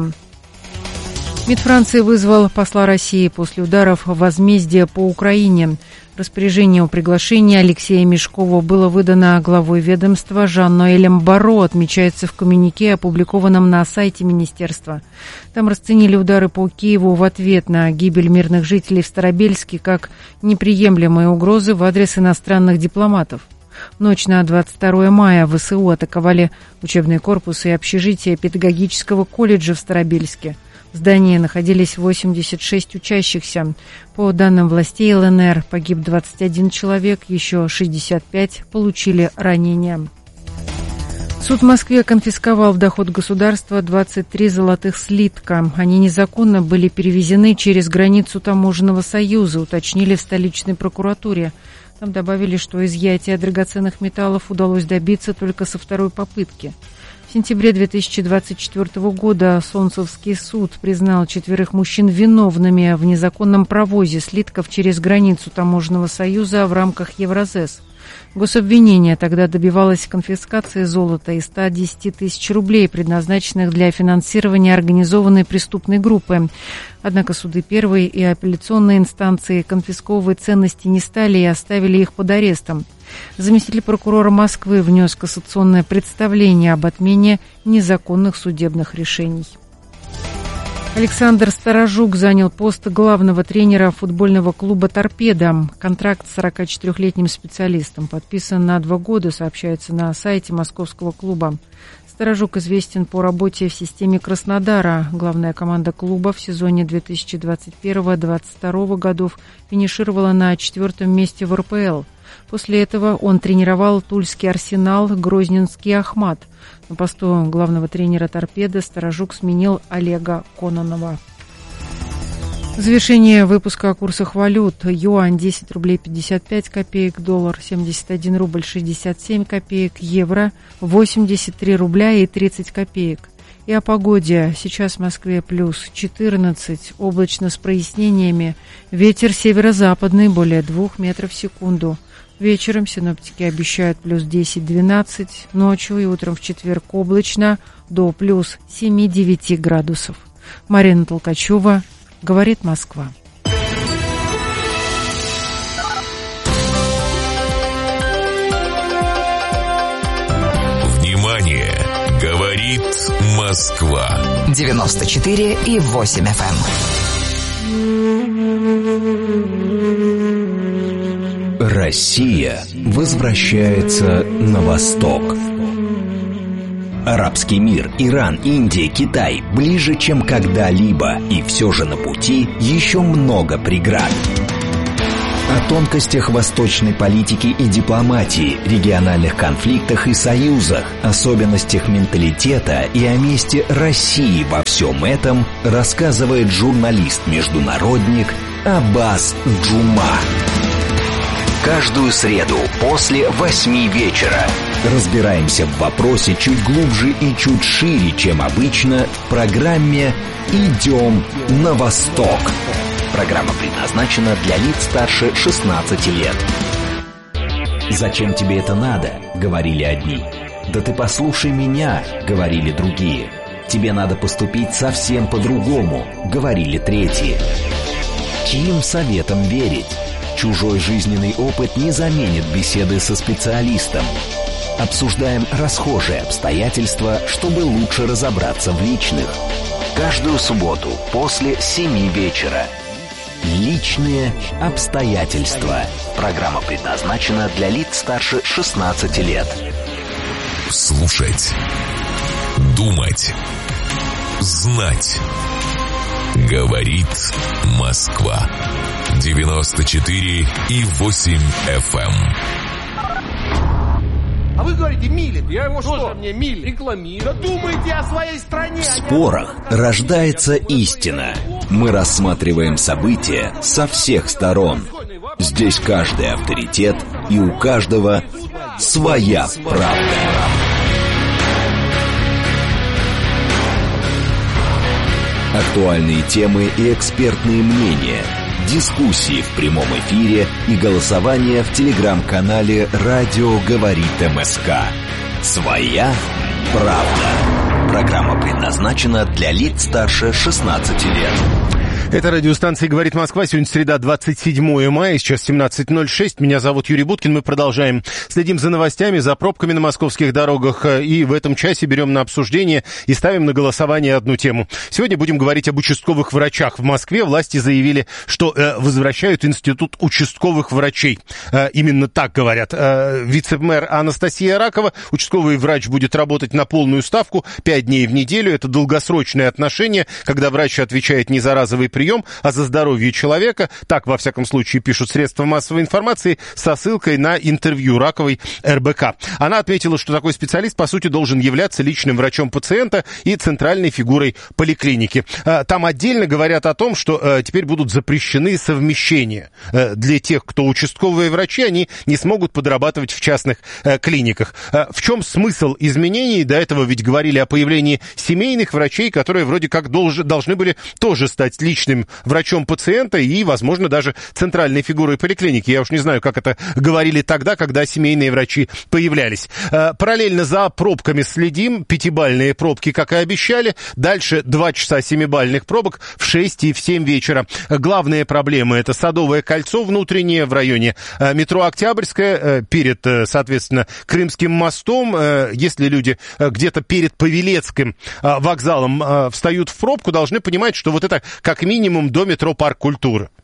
МИД Франции вызвал посла России после ударов возмездия по Украине. Распоряжение о приглашении Алексея Мешкова было выдано главой ведомства Жан-Ноэлем Барро, отмечается в коммюнике, опубликованном на сайте министерства. Там расценили удары по Киеву в ответ на гибель мирных жителей в Старобельске как неприемлемые угрозы в адрес иностранных дипломатов. В ночь на двадцать второе мая ВСУ атаковали учебные корпусы и общежития педагогического колледжа в Старобельске. В здании находились восемьдесят шесть учащихся. По данным властей ЛНР, погиб двадцать один человек, еще шестьдесят пять получили ранения. Суд в Москве конфисковал в доход государства двадцать три золотых слитка. Они незаконно были перевезены через границу Таможенного союза, уточнили в столичной прокуратуре. Там добавили, что изъятие драгоценных металлов удалось добиться только со второй попытки. В сентябре две тысячи двадцать четвёртого года Солнцевский суд признал четверых мужчин виновными в незаконном провозе слитков через границу Таможенного союза в рамках Евразес. Гособвинение тогда добивалось конфискации золота и ста десяти тысяч рублей, предназначенных для финансирования организованной преступной группы. Однако суды первой и апелляционной инстанции конфисковывать ценности не стали и оставили их под арестом. Заместитель прокурора Москвы внес кассационное представление об отмене незаконных судебных решений. Александр Сторожук занял пост главного тренера футбольного клуба «Торпедо». Контракт с сорокачетырёхлетним специалистом подписан на два года, сообщается на сайте московского клуба. Сторожук известен по работе в системе Краснодара. Главная команда клуба в сезоне две тысячи двадцать первого — две тысячи двадцать второго годов финишировала на четвертом месте в эр пэ эл. После этого он тренировал Тульский Арсенал, Грозненский Ахмат. На посту главного тренера «Торпедо» Сторожук сменил Олега Кононова. Завершение выпуска о курсах валют. Юань десять рублей пятьдесят пять копеек, доллар семьдесят один рубль шестьдесят семь копеек, евро восемьдесят три рубля и тридцать копеек. И о погоде. Сейчас в Москве плюс четырнадцать, облачно с прояснениями. Ветер северо-западный более двух метров в секунду. Вечером синоптики обещают плюс десять-двенадцать, ночью и утром в четверг облачно до плюс семь-девять градусов. Марина Толкачева, говорит Москва.
Внимание! Говорит Москва.
девяносто четыре и восемь эф эм.
Россия возвращается на восток. Арабский мир, Иран, Индия, Китай ближе, чем когда-либо, и все же на пути еще много преград. О тонкостях восточной политики и дипломатии, региональных конфликтах и союзах, особенностях менталитета и о месте России во всем этом рассказывает журналист-международник Аббас Джума. Каждую среду после восьми вечера разбираемся в вопросе чуть глубже и чуть шире, чем обычно, в программе «Идем на восток». Программа предназначена для лиц старше шестнадцати лет. «Зачем тебе это надо?» — говорили одни. «Да ты послушай меня», — говорили другие. «Тебе надо поступить совсем по-другому», — говорили третьи. Чьим советам верить? Чужой жизненный опыт не заменит беседы со специалистом. Обсуждаем расхожие обстоятельства, чтобы лучше разобраться в личных. Каждую субботу после семи вечера. Личные обстоятельства. Программа предназначена для лиц старше шестнадцати лет.
Слушать. Думать. Знать. Говорит Москва. девяносто четыре и восемь эф эм.
А вы говорите, милит. Я его что? Что мне милит? Рекламирую. Да думайте о своей стране.
В спорах рождается истина. Мы рассматриваем события со всех сторон. Здесь каждый авторитет, и у каждого своя правда. Актуальные темы и экспертные мнения, дискуссии в прямом эфире и голосование в телеграм-канале «Радио говорит МСК». Своя правда. Программа предназначена для лиц старше шестнадцати лет.
Это радиостанция «Говорит Москва». Сегодня среда, двадцать седьмое мая, сейчас семнадцать ноль шесть. Меня зовут Юрий Буткин. Мы продолжаем. Следим за новостями, за пробками на московских дорогах. И в этом часе берем на обсуждение и ставим на голосование одну тему. Сегодня будем говорить об участковых врачах. В Москве власти заявили, что э, возвращают институт участковых врачей. Э, именно так говорят. Э, вице-мэр Анастасия Ракова. Участковый врач будет работать на полную ставку пять дней в неделю. Это долгосрочное отношение, когда врач отвечает не за разовый прием, а за здоровье человека. Так, во всяком случае, пишут средства массовой информации со ссылкой на интервью Раковой эр бэ ка. Она отметила, что такой специалист, по сути, должен являться личным врачом пациента и центральной фигурой поликлиники. Там отдельно говорят о том, что теперь будут запрещены совмещения. Для тех, кто участковые врачи, они не смогут подрабатывать в частных клиниках. В чем смысл изменений? До этого ведь говорили о появлении семейных врачей, которые вроде как должны были тоже стать личным врачом пациента и, возможно, даже центральной фигурой поликлиники. Я уж не знаю, как это говорили тогда, когда семейные врачи появлялись. Параллельно за пробками следим. Пятибалльные пробки, как и обещали. Дальше два часа семибалльных пробок в шесть и в семь вечера. Главные проблемы — это Садовое кольцо внутреннее в районе метро Октябрьское, перед, соответственно, Крымским мостом. Если люди где-то перед Павелецким вокзалом встают в пробку, должны понимать, что вот это как минимум до метро Парк культуры.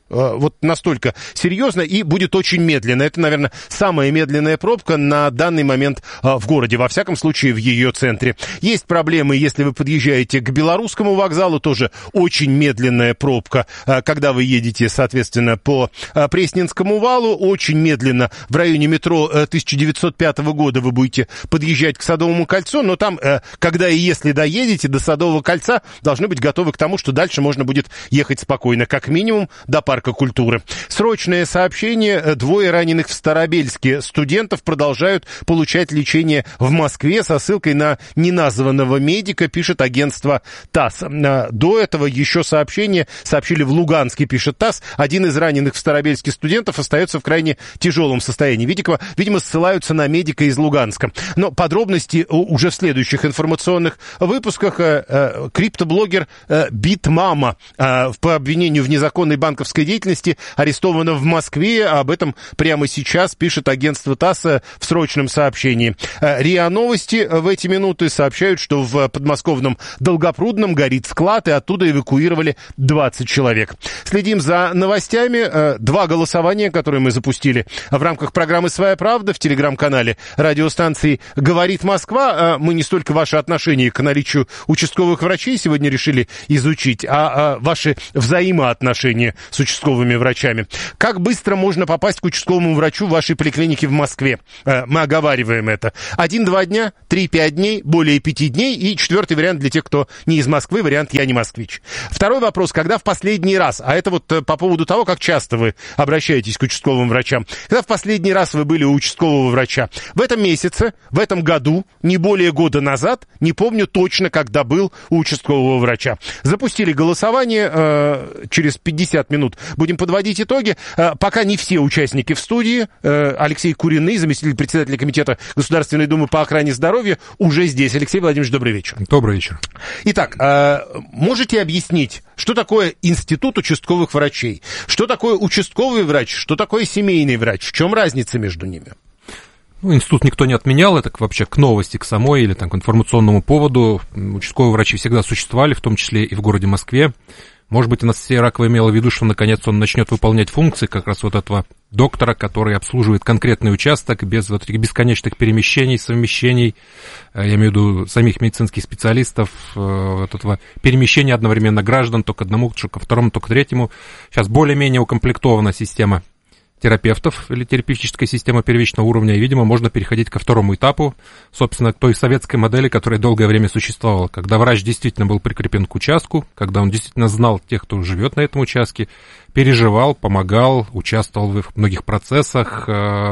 вот настолько серьезно и будет очень медленно. Это, наверное, самая медленная пробка на данный момент в городе, во всяком случае в ее центре. Есть проблемы, если вы подъезжаете к Белорусскому вокзалу, тоже очень медленная пробка. Когда вы едете, соответственно, по Пресненскому валу, очень медленно в районе метро тысяча девятьсот пятого года вы будете подъезжать к Садовому кольцу, но там, когда и если доедете до Садового кольца, должны быть готовы к тому, что дальше можно будет ехать спокойно, как минимум до парка культуры. Срочное сообщение. Двое раненых в Старобельске студентов продолжают получать лечение в Москве со ссылкой на неназванного медика, пишет агентство ТАСС. До этого еще сообщение сообщили в Луганске, пишет ТАСС. Один из раненых в Старобельске студентов остается в крайне тяжелом состоянии. Видимо, видимо, ссылаются на медика из Луганска. Но подробности уже в следующих информационных выпусках. Криптоблогер Битмама по обвинению в незаконной банковской деятельности арестована в Москве. Об этом прямо сейчас пишет агентство ТАСС в срочном сообщении. РИА Новости в эти минуты сообщают, что в подмосковном Долгопрудном горит склад, и оттуда эвакуировали двадцать человек. Следим за новостями. Два голосования, которые мы запустили в рамках программы «Своя правда» в телеграм-канале радиостанции «Говорит Москва». Мы не столько ваше отношение к наличию участковых врачей сегодня решили изучить, а ваши взаимоотношения с участковыми врачами. Как быстро можно попасть к участковому врачу в вашей поликлинике в Москве? Мы оговариваем это. Один-два дня, три-пять дней, более пяти дней. И четвертый вариант для тех, кто не из Москвы, вариант «Я не москвич». Второй вопрос. Когда в последний раз, а это вот по поводу того, как часто вы обращаетесь к участковым врачам, когда в последний раз вы были у участкового врача? В этом месяце, в этом году, не более года назад, не помню точно, когда был у участкового врача. Запустили голосование, э, через пятьдесят минут будем подводить итоги. Э, пока не все участники в студии. Э, Алексей Куриный, заместитель председателя Комитета Государственной Думы по охране здоровья, уже здесь. Алексей Владимирович, добрый вечер.
Добрый вечер.
Итак, э, можете объяснить, что такое институт участковых врачей? Что такое участковый врач? Что такое семейный врач? В чем разница между ними?
Ну, институт никто не отменял, это вообще к новости, к самой или там, к информационному поводу. Участковые врачи всегда существовали, в том числе и в городе Москве. Может быть, Анастасия Ракова имела в виду, что наконец он начнет выполнять функции как раз вот этого доктора, который обслуживает конкретный участок без вот этих бесконечных перемещений, совмещений, я имею в виду самих медицинских специалистов, вот этого перемещения одновременно граждан то к одному, то ко второму, то к третьему. Сейчас более-менее укомплектована система терапевтов или терапевтическая система первичного уровня, и, видимо, можно переходить ко второму этапу, собственно, к той советской модели, которая долгое время существовала, когда врач действительно был прикреплен к участку, когда он действительно знал тех, кто живет на этом участке, переживал, помогал, участвовал в многих процессах,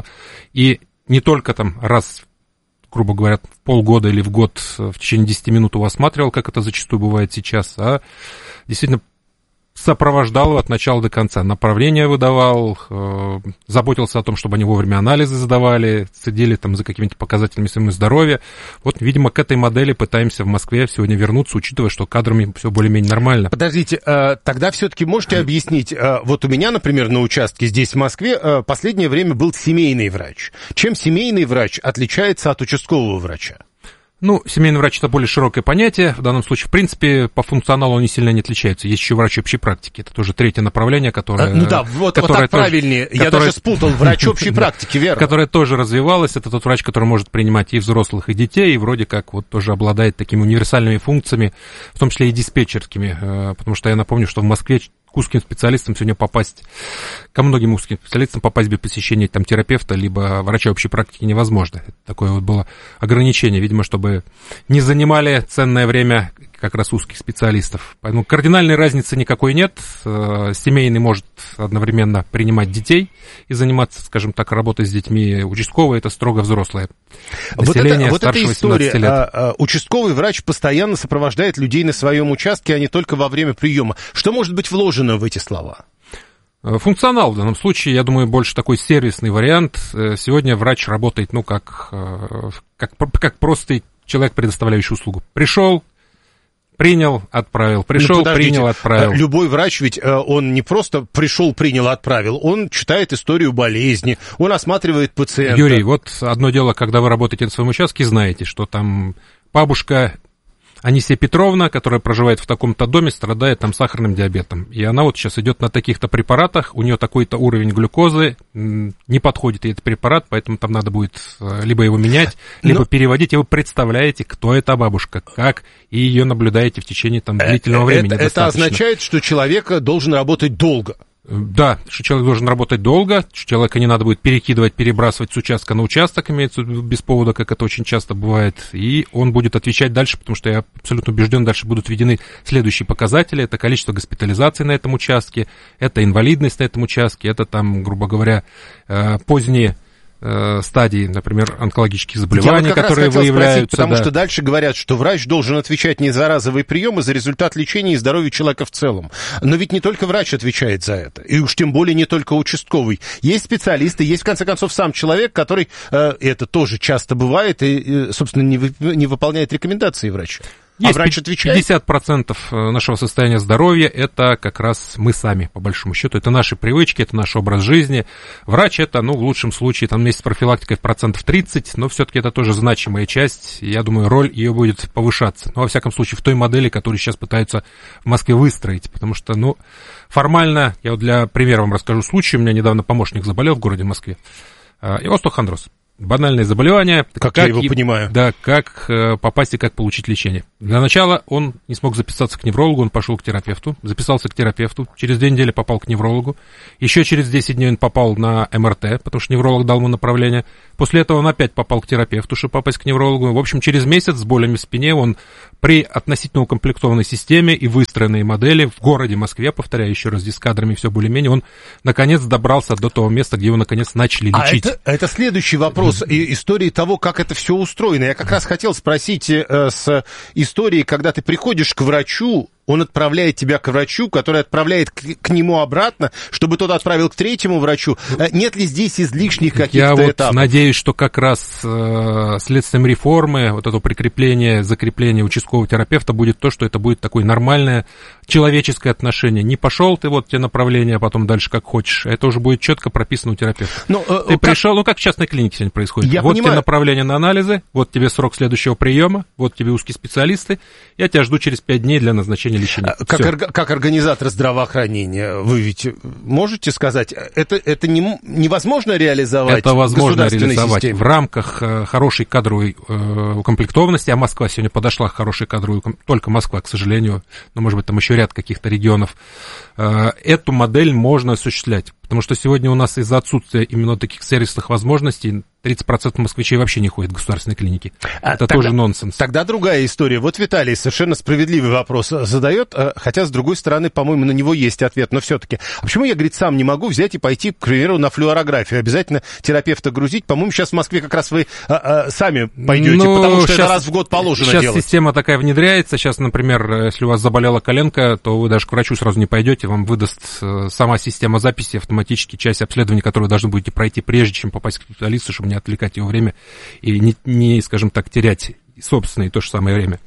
и не только там раз, грубо говоря, в полгода или в год в течение десяти минут его осматривал, как это зачастую бывает сейчас, а действительно сопровождал его от начала до конца, направления выдавал, э, заботился о том, чтобы они вовремя анализы сдавали, следили там за какими-то показателями своего здоровья. Вот, видимо, к этой модели пытаемся в Москве сегодня вернуться, учитывая, что кадрами все более-менее нормально.
Подождите, э, тогда все-таки можете объяснить, э, вот у меня, например, на участке здесь, в Москве, э, последнее время был семейный врач. Чем семейный врач отличается от участкового врача?
Ну, семейный врач — это более широкое понятие. В данном случае, в принципе, по функционалу они сильно не отличаются. Есть еще врач общей практики. Это тоже третье направление, которое...
А, ну да, вот, которое вот так тоже, правильнее. Которое, Я даже спутал. Врач общей практики, верно.
Которое тоже развивалось. Это тот врач, который может принимать и взрослых, и детей, и вроде как вот тоже обладает такими универсальными функциями, в том числе и диспетчерскими. Потому что я напомню, что в Москве к узким специалистам сегодня попасть, ко многим узким специалистам попасть без посещения там терапевта, либо врача общей практики невозможно. Это такое вот было ограничение, видимо, чтобы не занимали ценное время как раз узких специалистов. Поэтому кардинальной разницы никакой нет. Семейный может одновременно принимать детей и заниматься, скажем так, работой с детьми. Участковый — это строго взрослое население,
вот это,
старше
вот эта история.
восемнадцати лет.
А, а, участковый врач постоянно сопровождает людей на своем участке, а не только во время приема. Что может быть вложено в эти слова?
Функционал в данном случае, я думаю, больше такой сервисный вариант. Сегодня врач работает, ну, как, как, как простый человек, предоставляющий услугу. Пришел, принял, отправил, пришел, ну, принял, отправил.
Любой врач, ведь он не просто пришел, принял, отправил, он читает историю болезни, он осматривает пациента.
Юрий, вот одно дело, когда вы работаете на своем участке, знаете, что там бабушка Анисия Петровна, которая проживает в таком-то доме, страдает там сахарным диабетом. И она вот сейчас идет на таких-то препаратах, у нее такой-то уровень глюкозы, не подходит ей этот препарат, поэтому там надо будет либо его менять, либо Но... переводить. И вы представляете, кто эта бабушка, как, и ее наблюдаете в течение там длительного времени.
Это, это означает, что человек должен работать долго.
Да, что человек должен работать долго, что человека не надо будет перекидывать, перебрасывать с участка на участок, имеется в виду, без повода, как это очень часто бывает, и он будет отвечать дальше, потому что я абсолютно убежден, дальше будут введены следующие показатели, это количество госпитализаций на этом участке, это инвалидность на этом участке, это там, грубо говоря, поздние стадии, например, онкологических заболеваний, вот которые выявляются.
Спросить, потому
да.
что дальше говорят, что врач должен отвечать не за разовый прием, а за результат лечения и здоровья человека в целом. Но ведь не только врач отвечает за это, и уж тем более не только участковый. Есть специалисты, есть, в конце концов, сам человек, который, э, это тоже часто бывает, и, собственно, не, вы, не выполняет рекомендации врача.
Есть
а врач отвечает?
пятьдесят процентов нашего состояния здоровья – это как раз мы сами, по большому счету. Это наши привычки, это наш образ жизни. Врач – это, ну, в лучшем случае, там вместе с профилактикой в процентов тридцать, но все-таки это тоже значимая часть. Я думаю, роль ее будет повышаться. Ну, во всяком случае, в той модели, которую сейчас пытаются в Москве выстроить. Потому что, ну, формально, я вот для примера вам расскажу случай. У меня недавно помощник заболел в городе Москве. И остеохондроз. Банальное заболевание.
Как, как я его и, понимаю.
Да, как э, попасть и как получить лечение. Для начала он не смог записаться к неврологу, он пошел к терапевту, записался к терапевту, через две недели попал к неврологу, еще через десять дней он попал на эм эр тэ, потому что невролог дал ему направление, после этого он опять попал к терапевту, чтобы попасть к неврологу. В общем, через месяц с болями в спине он при относительно укомплектованной системе и выстроенной модели в городе Москве, повторяю еще раз, здесь с кадрами все более-менее, он наконец добрался до того места, где его наконец начали лечить.
А это, это следующий вопрос. И истории того, как это все устроено. Я как раз хотел спросить э, с истории, когда ты приходишь к врачу, он отправляет тебя к врачу, который отправляет к, к нему обратно, чтобы тот отправил к третьему врачу. Нет ли здесь излишних каких-то
Я вот
этапов?
надеюсь, что как раз э, следствием реформы, вот это прикрепление, закрепление участкового терапевта будет то, что это будет такое нормальное человеческое отношение. Не пошел ты, вот тебе направление, а потом дальше как хочешь. Это уже будет четко прописано у терапевта. Но, э, ты как... пришел, ну как в частной клинике сегодня происходит.
Я
вот
понимаю.
тебе направление на анализы, вот тебе срок следующего приема, вот тебе узкие специалисты. Я тебя жду через пять дней для назначения лечения.
Как, орг, как организатор здравоохранения, вы ведь можете сказать, это, это не, невозможно реализовать
это возможно
в государственной
реализовать
системе?
В рамках э, хорошей кадровой э, укомплектованности, а Москва сегодня подошла к хорошей кадровой, только Москва, к сожалению, но, может быть, там еще ряд каких-то регионов, э, эту модель можно осуществлять. Потому что сегодня у нас из-за отсутствия именно таких сервисных возможностей тридцать процентов москвичей вообще не ходят в государственные клиники. А это тогда, тоже нонсенс.
Тогда другая история. Вот Виталий совершенно справедливый вопрос задает, хотя, с другой стороны, по-моему, на него есть ответ. Но все-таки, а почему я, говорит, сам не могу взять и пойти, к примеру, на флюорографию? Обязательно терапевта грузить? По-моему, сейчас в Москве как раз вы а, а, сами пойдете, ну, потому что сейчас, это раз в год положено
сейчас
делать.
Сейчас система такая внедряется. Сейчас, например, если у вас заболела коленка, то вы даже к врачу сразу не пойдете, вам выдаст сама система записи автоматически часть обследования, которую вы должны будете пройти, прежде чем попасть к специалисту, чтобы не отвлекать его время и не, не, скажем так, терять собственное то же самое время.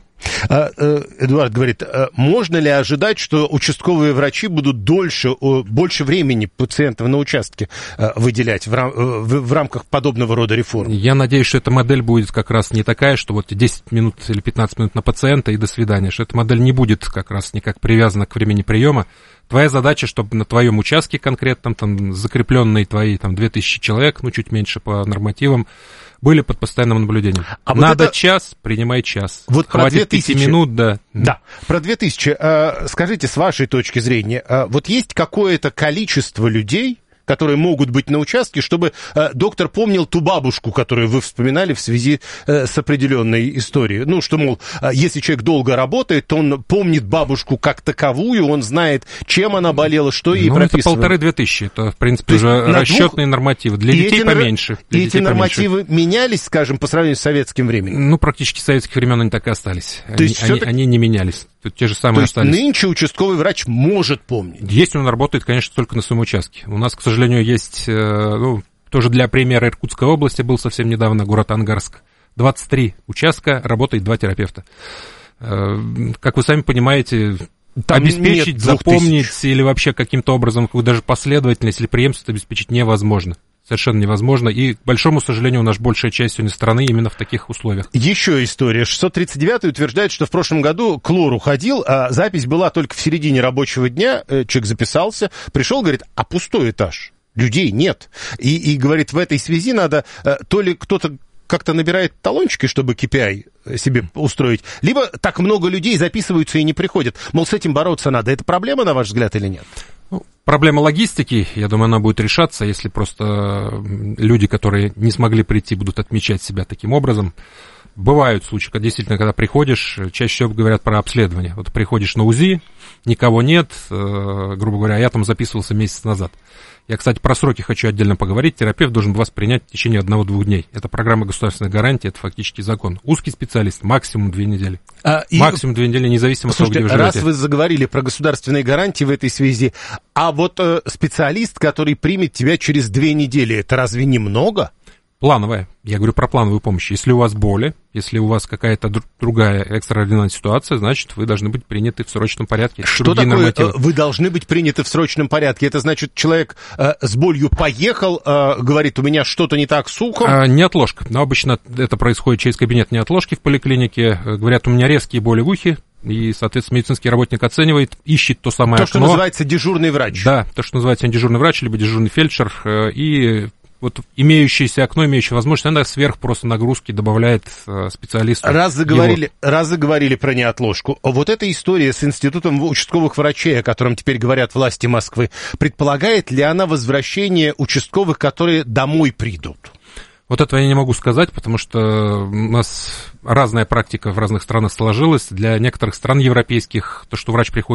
Эдуард говорит, можно ли ожидать, что участковые врачи будут дольше, больше времени пациентов на участке выделять в, рам, в, в рамках подобного рода реформ?
Я надеюсь, что эта модель будет как раз не такая, что вот десять минут или пятнадцать минут на пациента и до свидания, что эта модель не будет как раз никак привязана к времени приема. Твоя задача, чтобы на твоем участке конкретном, там, закрепленные твои там, две тысячи человек, ну, чуть меньше по нормативам, были под постоянным наблюдением. А Надо вот это... час, принимай час.
Вот
хватит пяти минут, да.
Да, про две тысячи. Скажите, с вашей точки зрения, вот есть какое-то количество людей, которые могут быть на участке, чтобы э, доктор помнил ту бабушку, которую вы вспоминали в связи э, с определенной историей. Ну, что, мол, э, если человек долго работает, то он помнит бабушку как таковую, он знает, чем она болела, что ей
ну,
прописано.
Это полторы-две тысячи, это, в принципе, уже расчетные двух... нормативы. Для и детей поменьше. Для
и
детей
эти нормативы
поменьше.
Менялись, скажем, по сравнению с советским временем?
Ну, практически с советских времен они так и остались.
То
они,
есть
они,
так...
они не менялись. Тут те же самые
То есть
остались.
Нынче участковый врач может помнить?
Есть, он работает, конечно, только на своем участке. У нас, к сожалению, есть, ну, тоже для примера Иркутской области был совсем недавно город Ангарск. двадцать три участка, работает два терапевта. Как вы сами понимаете, там обеспечить, запомнить тысяч. Или вообще каким-то образом даже последовательность или преемственность обеспечить невозможно. совершенно невозможно. И, к большому сожалению, у нас большая часть сегодня страны именно в таких условиях.
Еще история. шестьсот тридцать девятый утверждает, что в прошлом году к лору ходил, а запись была только в середине рабочего дня. Человек записался, пришел, говорит, а пустой этаж. Людей нет. И, и говорит, в этой связи надо, то ли кто-то как-то набирает талончики, чтобы кей пи ай себе устроить, либо так много людей записываются и не приходят. Мол, с этим бороться надо. Это проблема, на ваш взгляд, или нет?
Ну, проблема логистики, я думаю, она будет решаться, если просто люди, которые не смогли прийти, будут отмечать себя таким образом. Бывают случаи, когда действительно, когда приходишь, чаще всего говорят про обследование. Вот приходишь на УЗИ, никого нет, э, грубо говоря, я там записывался месяц назад. Я, кстати, про сроки хочу отдельно поговорить. Терапевт должен вас принять в течение одного-двух дней. Это программа государственной гарантии, это фактически закон. Узкий специалист, максимум две недели. А, и... Максимум две недели, независимо от того, где вы живете.
Раз вы заговорили про государственные гарантии в этой связи, а вот э, специалист, который примет тебя через две недели, это разве немного?
Плановая. Я говорю про плановую помощь. Если у вас боли, если у вас какая-то дру- другая экстраординарная ситуация, значит, вы должны быть приняты в срочном порядке.
Что такое нормативы. Вы должны быть приняты в срочном порядке? Это значит, человек э, с болью поехал, э, говорит, у меня что-то не так с ухом?
А, неотложка. Но обычно это происходит через кабинет неотложки в поликлинике. Говорят, у меня резкие боли в ухе. И, соответственно, медицинский работник оценивает, ищет то самое
То,
окно.
что называется дежурный врач.
Да, то, что называется дежурный врач, либо дежурный фельдшер. Э, и... Вот имеющееся окно, имеющее возможность, она сверх просто нагрузки добавляет э, специалисту.
Раз заговорили, раз заговорили про неотложку, вот эта история с институтом участковых врачей, о котором теперь говорят власти Москвы, предполагает ли она возвращение участковых, которые домой придут?
Вот этого я не могу сказать, потому что у нас разная практика в разных странах сложилась. Для некоторых стран европейских то, что врач приходит